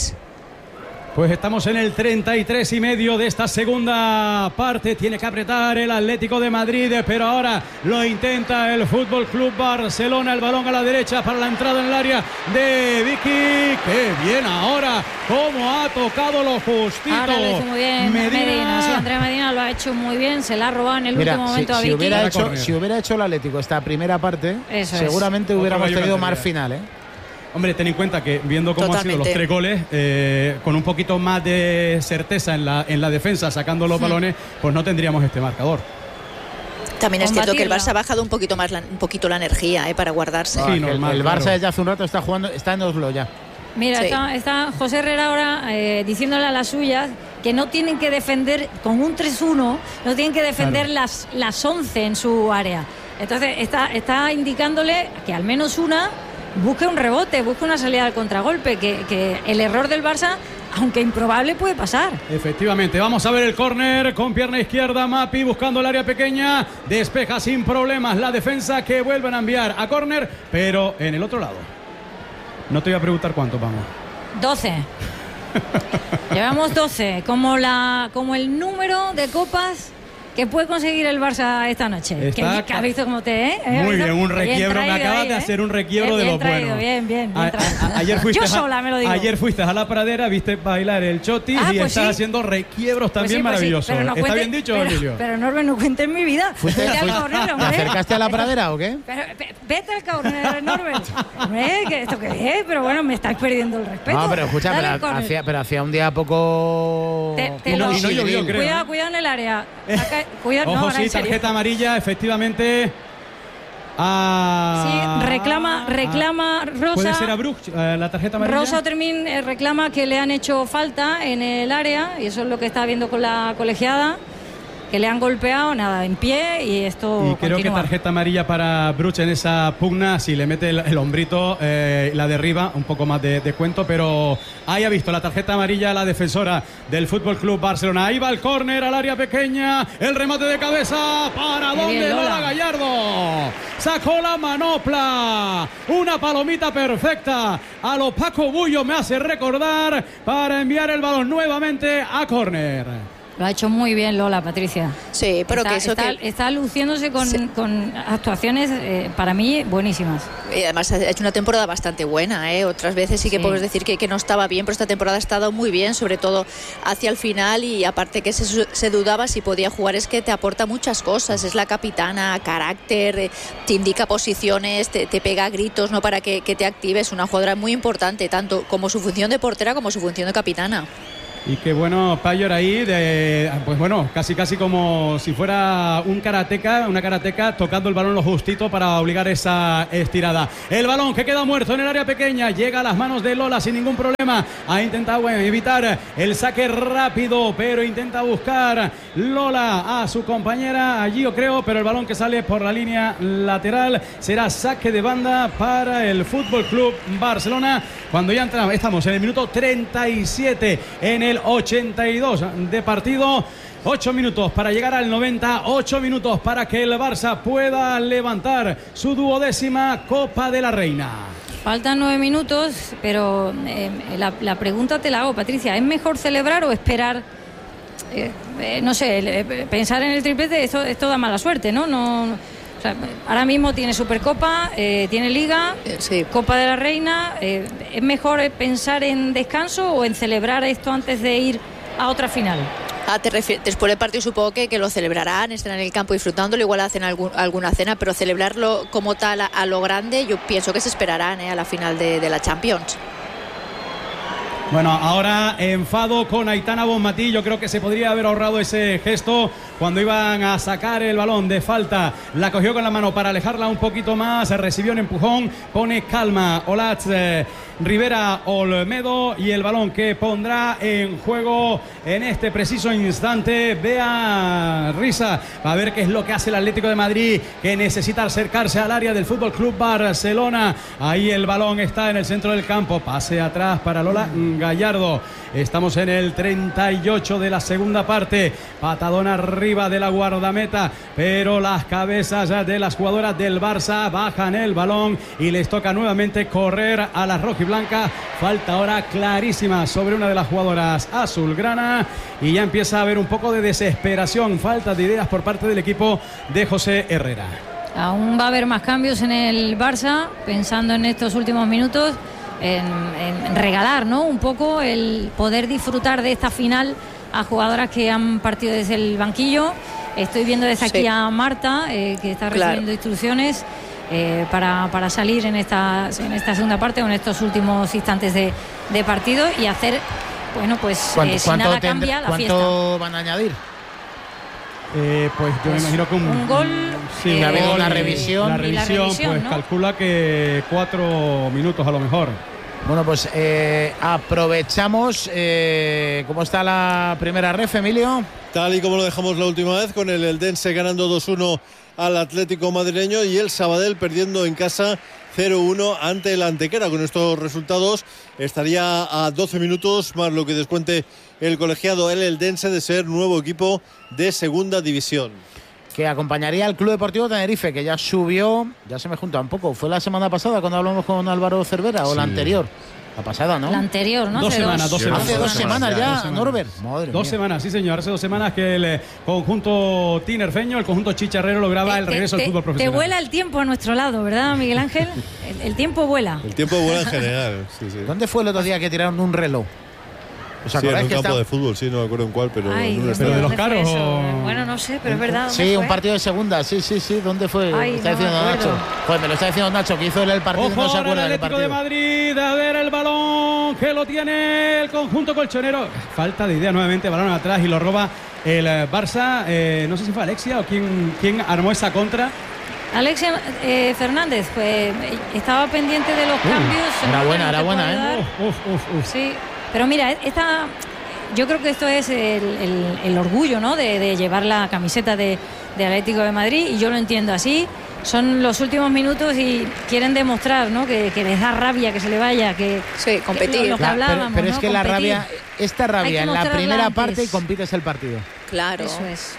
Pues estamos en el treinta y tres y medio de esta segunda parte. Tiene que apretar el Atlético de Madrid, pero ahora lo intenta el Fútbol Club Barcelona. El balón a la derecha para la entrada en el área de Vicky. ¡Qué bien ahora! ¡Cómo ha tocado lo justito! Ahora lo hizo muy bien Medina. Medina. Sí, Andrea Medina lo ha hecho muy bien. Se la ha robado en el Mira, último momento si, a Vicky. Si hubiera, hecho, si hubiera hecho el Atlético esta primera parte, Eso seguramente es. hubiéramos tenido más final, ¿eh? Hombre, ten en cuenta que viendo cómo Totalmente. han sido los tres goles, eh, con un poquito más de certeza en la, en la defensa, sacando los sí. balones, pues no tendríamos este marcador. También es cierto que el Barça ha bajado un poquito más la, un poquito la energía eh, para guardarse. Sí, normal, el, el Barça claro. ya hace un rato está jugando, está en Oslo ya. Mira, sí. está, está José Herrera ahora eh, diciéndole a las suyas que no tienen que defender con un tres uno, no tienen que defender claro. las, las once en su área. Entonces está, está indicándole que al menos una busque un rebote, busque una salida al contragolpe, que, que el error del Barça, aunque improbable, puede pasar. Efectivamente, vamos a ver el córner con pierna izquierda, Mapi buscando el área pequeña, despeja sin problemas la defensa, que vuelven a enviar a córner, pero en el otro lado. No te voy a preguntar cuánto vamos. doce. Llevamos doce, como, la, como el número de copas ¿Qué puede conseguir el Barça esta noche? Está... ¿Qué, ¿Qué has visto cómo te eh? Muy bien, un requiebro. Me acabas ahí, de ¿eh? hacer un requiebro bien, de los traído, buenos. Bien, bien, bien. A, a, ayer fuiste Yo sola a, me lo digo. Ayer fuiste a la pradera, viste bailar el chotis ah, y pues estás sí. haciendo requiebros también pues sí, maravillosos. Pues sí, no ¿Está cuente, bien dicho, pero, Emilio? Pero Norbert, no cuentes mi vida. ¿Fuiste, vete fuiste, al córner, hombre. ¿Te acercaste a la pradera o qué? Pero, vete al córner, Norbert. Hombre, ¿qué, ¿esto qué es? Pero bueno, me estáis perdiendo el respeto. No, pero escucha, pero hacía, pero hacía un día poco... Te, te y no, lo, y no llovió, creo. Cuidado, cuidado en el área. Acá, cuidado, Ojo, no, ahora sí, en serio. tarjeta amarilla, efectivamente. Ah, sí, reclama, reclama ah, Rosa. ¿Puede ser a Brooks eh, la tarjeta amarilla? Rosa Otermin eh, reclama que le han hecho falta en el área, y eso es lo que está viendo con la colegiada, que le han golpeado, nada, en pie, y esto Y creo continúa. que tarjeta amarilla para Brooks en esa pugna, si le mete el, el hombrito, eh, la derriba, un poco más de, de cuento, pero ahí ha visto la tarjeta amarilla la defensora del F C Barcelona. Ahí va el córner al área pequeña, el remate de cabeza, ¿para Qué dónde? bien, Lola. Lola Gallardo sacó la manopla, una palomita perfecta a lo Paco Bullo, me hace recordar, para enviar el balón nuevamente a córner. Lo ha hecho muy bien Lola, Patricia. Sí, pero está, que eso está, que... está luciéndose con, sí. con actuaciones eh, para mí buenísimas. Y además ha hecho una temporada bastante buena, ¿eh? Otras veces sí que Sí. puedes decir que, que no estaba bien, pero esta temporada ha estado muy bien, sobre todo hacia el final, y aparte que se, se dudaba si podía jugar, es que te aporta muchas cosas, es la capitana, carácter, eh, te indica posiciones, te, te pega gritos, ¿no?, para que, que te actives. Una jugadora muy importante, tanto como su función de portera como su función de capitana. Y qué bueno Payor ahí, de, pues bueno, casi casi como si fuera un karateca, una karateca tocando el balón lo justito para obligar esa estirada. El balón que queda muerto en el área pequeña, llega a las manos de Lola sin ningún problema. Ha intentado bueno, evitar el saque rápido, pero intenta buscar Lola a su compañera allí, yo creo, pero el balón que sale por la línea lateral será saque de banda para el F C Barcelona. Cuando ya entra, estamos en el minuto treinta y siete en el ochenta y dos de partido. Ocho minutos para llegar al noventa, ocho minutos para que el Barça pueda levantar su duodécima Copa de la Reina. Faltan nueve minutos, pero eh, la, la pregunta te la hago, Patricia. ¿Es mejor celebrar o esperar? Eh, eh, no sé, eh, pensar en el triplete, esto, esto da mala suerte, ¿no? no, no o sea, ahora mismo tiene Supercopa, eh, tiene Liga, eh, sí. Copa de la Reina. Eh, ¿Es mejor pensar en descanso o en celebrar esto antes de ir a otra final? Ah, te refieres, después del partido supongo que, que lo celebrarán, estarán en el campo disfrutándolo, igual hacen algún, alguna cena, pero celebrarlo como tal a, a lo grande, yo pienso que se esperarán eh, a la final de, de la Champions. Bueno, ahora enfado con Aitana Bonmatí. Yo creo que se podría haber ahorrado ese gesto cuando iban a sacar el balón de falta. La cogió con la mano para alejarla un poquito más. Recibió un empujón. Pone calma Olatz eh, Rivera Olmedo. Y el balón que pondrá en juego en este preciso instante Bea Risa. Va a ver qué es lo que hace el Atlético de Madrid, que necesita acercarse al área del F C Barcelona. Ahí el balón está en el centro del campo. Pase atrás para Lola Gallardo. Estamos en el treinta y ocho de la segunda parte. Patadón arriba de la guardameta, pero las cabezas de las jugadoras del Barça bajan el balón y les toca nuevamente correr a la rojiblanca. Falta ahora clarísima sobre una de las jugadoras azulgrana y ya empieza a haber un poco de desesperación, falta de ideas por parte del equipo de José Herrera. Aún va a haber más cambios en el Barça, pensando en estos últimos minutos. En, en regalar, ¿no?, un poco el poder disfrutar de esta final a jugadoras que han partido desde el banquillo. Estoy viendo desde aquí sí. a Marta, eh, que está recibiendo claro. instrucciones eh, para, para salir en esta, en esta segunda parte o en estos últimos instantes de, de partido y hacer, bueno, pues eh, si nada cambia, la fiesta. ¿Cuánto van a añadir? Eh, pues yo pues me imagino que un, un gol. Sí, eh, ha habido una revisión. La revisión, la revisión pues ¿no? calcula que cuatro minutos a lo mejor. Bueno, pues eh, aprovechamos. Eh, ¿Cómo está la primera ref, Emilio? Tal y como lo dejamos la última vez, con el Eldense ganando dos uno al Atlético madrileño y el Sabadell perdiendo en casa cero uno ante el Antequera. Con estos resultados estaría a doce minutos más lo que descuente el colegiado el Eldense de ser nuevo equipo de segunda división. Que acompañaría al Club Deportivo Tenerife, que ya subió, ya se me junta un poco. ¿Fue la semana pasada cuando hablamos con Álvaro Cervera o sí. la anterior? La pasada, ¿no? La anterior, ¿no? Dos Hace semanas, dos semanas. Hace dos semanas ya, dos semanas. Norbert. Madre Dos mía. semanas, sí señor, hace dos semanas que el eh, conjunto tinerfeño, el conjunto chicharrero lograba Eh, el te- regreso al te- fútbol profesional. Te vuela el tiempo a nuestro lado, ¿verdad, Miguel Ángel? El, el tiempo vuela. El tiempo vuela en general. Sí, sí. ¿Dónde fue el otro día que tiraron un reloj? ¿Os Sí, en acordáis un que campo está- de fútbol, sí, no me acuerdo en cuál, pero Ay, en un Dios Pero mío, de los ¿dónde fue caros eso? o- Bueno, no sé, pero es verdad. ¿dónde Sí, un fue? partido de segunda, sí, sí, sí. ¿Dónde fue? Ay, está no me diciendo acuerdo. Nacho. Joder, me lo está diciendo Nacho, que hizo él el partido y Ojo no se ahora el acuerda del Atlético de partido. Madrid, a ver el balón que lo tiene el conjunto colchonero. Falta de idea nuevamente, balón atrás y lo roba el eh, Barça. Eh, no sé si fue Alexia o quién, quién armó esa contra. Alexia eh, Fernández, pues estaba pendiente de los cambios. era no buena, te era puedo buena, ¿eh? ayudar. Uf, uf, uf, uf. Sí, pero mira, esta, yo creo que esto es el, el- el orgullo, ¿no? De, de llevar la camiseta de, de Atlético de Madrid, y yo lo entiendo así. Son los últimos minutos y quieren demostrar, ¿no? Que, que les da rabia que se le vaya, que Sí, competir. que lo, lo que La- hablábamos, pero, pero es ¿no? que la Competir. rabia, esta Hay rabia que en la mostrarla primera antes. parte y compites el partido. Claro. Eso es.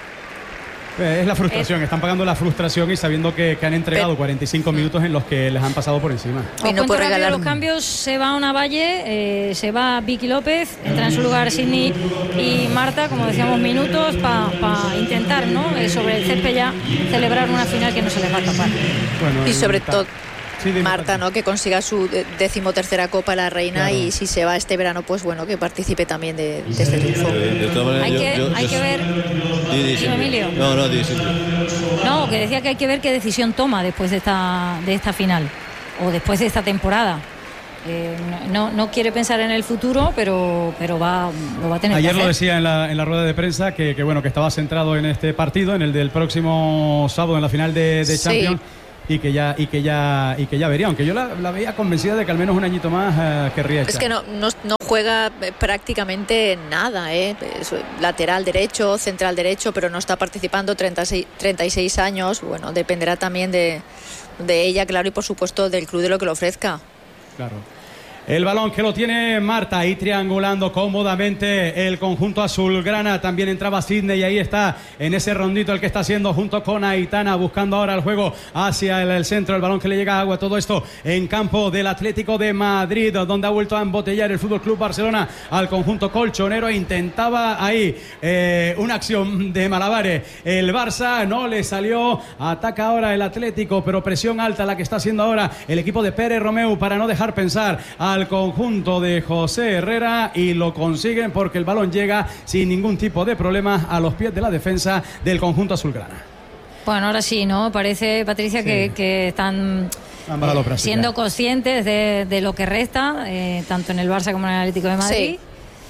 Eh, Es la frustración, están pagando la frustración y sabiendo que, que han entregado Pero- cuarenta y cinco minutos en los que les han pasado por encima. Y Os no cuento puede rápido regalar los un- cambios. Se va Una Valle, eh, se va Vicky López, entra en su lugar Sidney y Marta, como decíamos, minutos para intentar, ¿no? Eh, sobre el césped ya celebrar una final que no se les va a escapar. Bueno, Y sobre está- todo Sí, dime, Marta, Tati. ¿no? Que consiga su de- decimotercera Copa la Reina, Claro. y si se va este verano, pues bueno, que participe también de, de este triunfo. De, de todas maneras, Hay yo- que, yo- hay yo- que ver. Di, di, Dime, Silvia. Emilio. No, no, di, Silvia. No, que decía que hay que ver qué decisión toma después de esta, de esta final o después de esta temporada. Eh, no, no quiere pensar en el futuro, pero, pero va, lo va a tener Ayer que lo hacer. decía en la, en la rueda de prensa que, que, bueno, que estaba centrado en este partido, en el del próximo sábado en la final de, de Sí. Champions, y que ya y que ya y que ya vería, aunque yo la, la veía convencida de que al menos un añito más eh, querría echar. Es que no, no, no juega eh, prácticamente nada, ¿eh? Es lateral derecho, central derecho, pero no está participando. treinta y seis, treinta y seis años. Bueno, dependerá también de, de ella, claro, y por supuesto del club, de lo que le ofrezca. Claro. El balón que lo tiene Marta, ahí triangulando cómodamente el conjunto azulgrana. También entraba Sidney y ahí está en ese rondito el que está haciendo junto con Aitana, buscando ahora el juego hacia el, el centro. El balón que le llega a agua. Todo esto en campo del Atlético de Madrid, donde ha vuelto a embotellar el Fútbol Club Barcelona al conjunto colchonero. Intentaba ahí eh, una acción de malabares. El Barça no le salió. Ataca ahora el Atlético, pero presión alta la que está haciendo ahora el equipo de Pérez Romeu para no dejar pensar a al conjunto de José Herrera, y lo consiguen porque el balón llega sin ningún tipo de problema a los pies de la defensa del conjunto azulgrana. Bueno, ahora sí, ¿no? Parece, Patricia, Sí. que, que están Han bajado eh, práctica. siendo conscientes de, de lo que resta, eh, tanto en el Barça como en el Atlético de Madrid.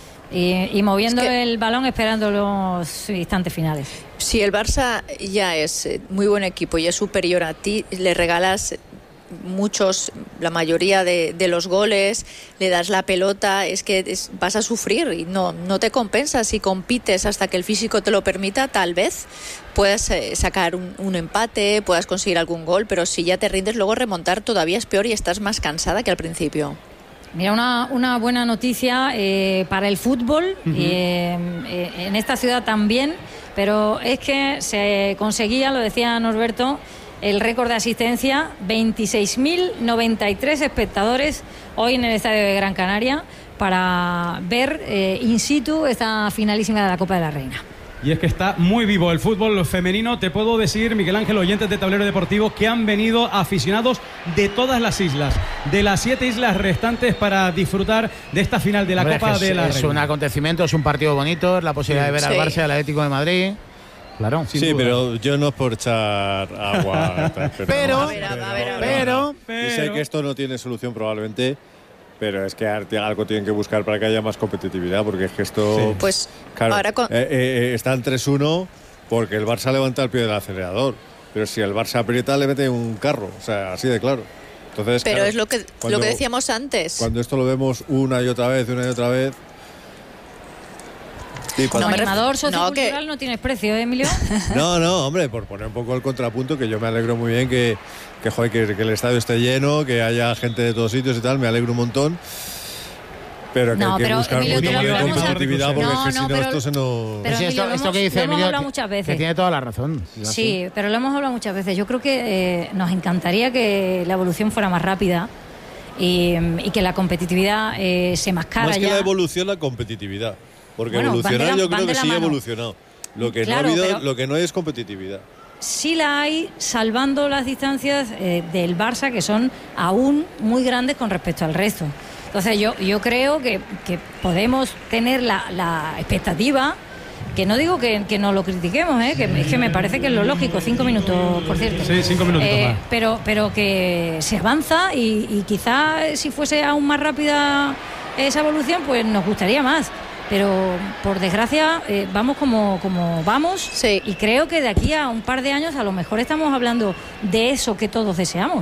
Y, y moviendo Es que- el balón esperando los instantes finales. Si el Barça ya es eh, muy buen equipo y es superior a ti, le regalas muchos, la mayoría de, de los goles, le das la pelota, es que es- vas a sufrir y no, no te compensa. Si compites hasta que el físico te lo permita, tal vez puedas eh, sacar un, un empate, puedas conseguir algún gol, pero si ya te rindes, luego remontar todavía es peor y estás más cansada que al principio. Mira, una, una buena noticia eh, para el fútbol, Ujú. eh, eh, en esta ciudad también, pero es que se conseguía, lo decía Norberto, el récord de asistencia, veintiséis mil noventa y tres espectadores hoy en el estadio de Gran Canaria para ver eh, in situ esta finalísima de la Copa de la Reina. Y es que está muy vivo el fútbol femenino. Te puedo decir, Miguel Ángel, oyentes de Tablero Deportivo, que han venido aficionados de todas las islas, de las siete islas restantes, para disfrutar de esta final de la Hombre, Copa es, de la es Reina. un acontecimiento, es un partido bonito, es la posibilidad de ver Sí. al Barça y al Atlético de Madrid. Claro. Sin Sí, duda. pero yo no es por echar agua. tal, Pero- A ver, a ver, a ver. Pero, Y sé que esto no tiene solución probablemente, pero es que algo tienen que buscar para que haya más competitividad, porque es que esto... Pues Claro, ahora con- eh, eh, eh, están tres uno porque el Barça levanta el pie del acelerador, pero si el Barça aprieta le mete un carro, o sea, así de claro. Entonces, pero claro, es lo que, cuando- lo que decíamos antes. Cuando esto lo vemos una y otra vez, una y otra vez... sí, Como cuando- me ref- animador no, sociocultural que- no tienes precio, ¿eh, Emilio? No, no, hombre, por poner un poco el contrapunto, que yo me alegro muy bien que, que, joder, que, que el estadio esté lleno, que haya gente de todos sitios y tal, me alegro un montón. Pero que No, hay que pero, buscar Emilio, un poquito te lo más de hablamos a- competitividad, porque No, es que si no, no, pero- esto se nos... pero- sí, esto, Emilio, lo esto que hemos- dice lo hemos Emilio, hablado que- muchas que veces. tiene toda la razón. Es así. Sí, pero lo hemos hablado muchas veces. Yo creo que eh, nos encantaría que la evolución fuera más rápida y, y que la competitividad eh, se mascara. Más que ya. la evolución, la competitividad. Porque Bueno, evolucionar la, yo creo que sí ha mano. evolucionado. Lo que, Claro, no ha habido, pero... lo que no hay es competitividad. Sí la hay, salvando las distancias eh, del Barça, que son aún muy grandes con respecto al resto. Entonces yo, yo creo que, que podemos tener la, la expectativa, que no digo que, que no lo critiquemos, ¿eh? que, es que me parece que es lo lógico. Cinco minutos, por cierto. Sí, cinco minutos eh, más. Pero, pero que se avanza y, y quizá si fuese aún más rápida esa evolución, pues nos gustaría más. Pero por desgracia eh, vamos como, como vamos, sí. Y creo que de aquí a un par de años a lo mejor estamos hablando de eso que todos deseamos.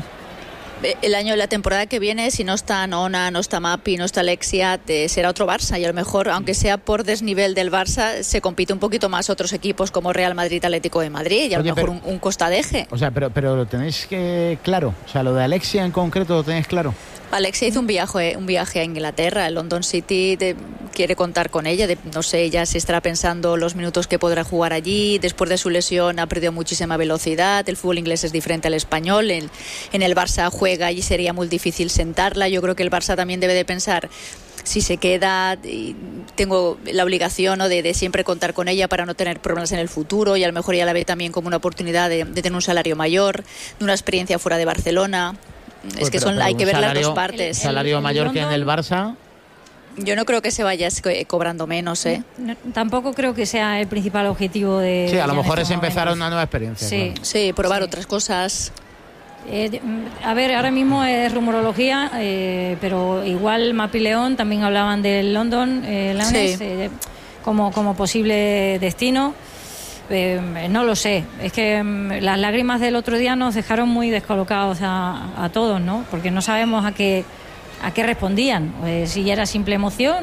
El año, la temporada que viene, si no está Nona, no está Mapi, no está Alexia, te, será otro Barça, y a lo mejor, aunque sea por desnivel del Barça, se compite un poquito más otros equipos como Real Madrid, Atlético de Madrid, y a Oye, lo mejor pero, un, un Costa de Eje. O sea, pero, pero lo tenéis que claro, o sea, lo de Alexia en concreto lo tenéis claro. Alexia hizo un viaje, un viaje a Inglaterra, el London City de, quiere contar con ella, de, no sé, ella se estará pensando los minutos que podrá jugar allí, después de su lesión ha perdido muchísima velocidad, el fútbol inglés es diferente al español, en, en el Barça juega y sería muy difícil sentarla, yo creo que el Barça también debe de pensar, si se queda, tengo la obligación, ¿no?, de, de siempre contar con ella para no tener problemas en el futuro, y a lo mejor ella la ve también como una oportunidad de, de tener un salario mayor, de una experiencia fuera de Barcelona. Es que son, hay que ver salario, las dos partes. Salario el, el mayor London, que en el Barça. Yo no creo que se vaya cobrando menos, ¿eh? No, tampoco creo que sea el principal objetivo de... Sí, a lo mejor es momentos. empezar una nueva experiencia. Sí, claro. sí probar sí. otras cosas. Eh, a ver, ahora mismo es rumorología, eh, pero igual Mapi León también hablaban del London eh, Lions, sí. eh, como, como posible destino. Eh, no lo sé, es que um, las lágrimas del otro día nos dejaron muy descolocados a, a todos, ¿no? Porque no sabemos a qué, a qué respondían, eh, si ya era simple emoción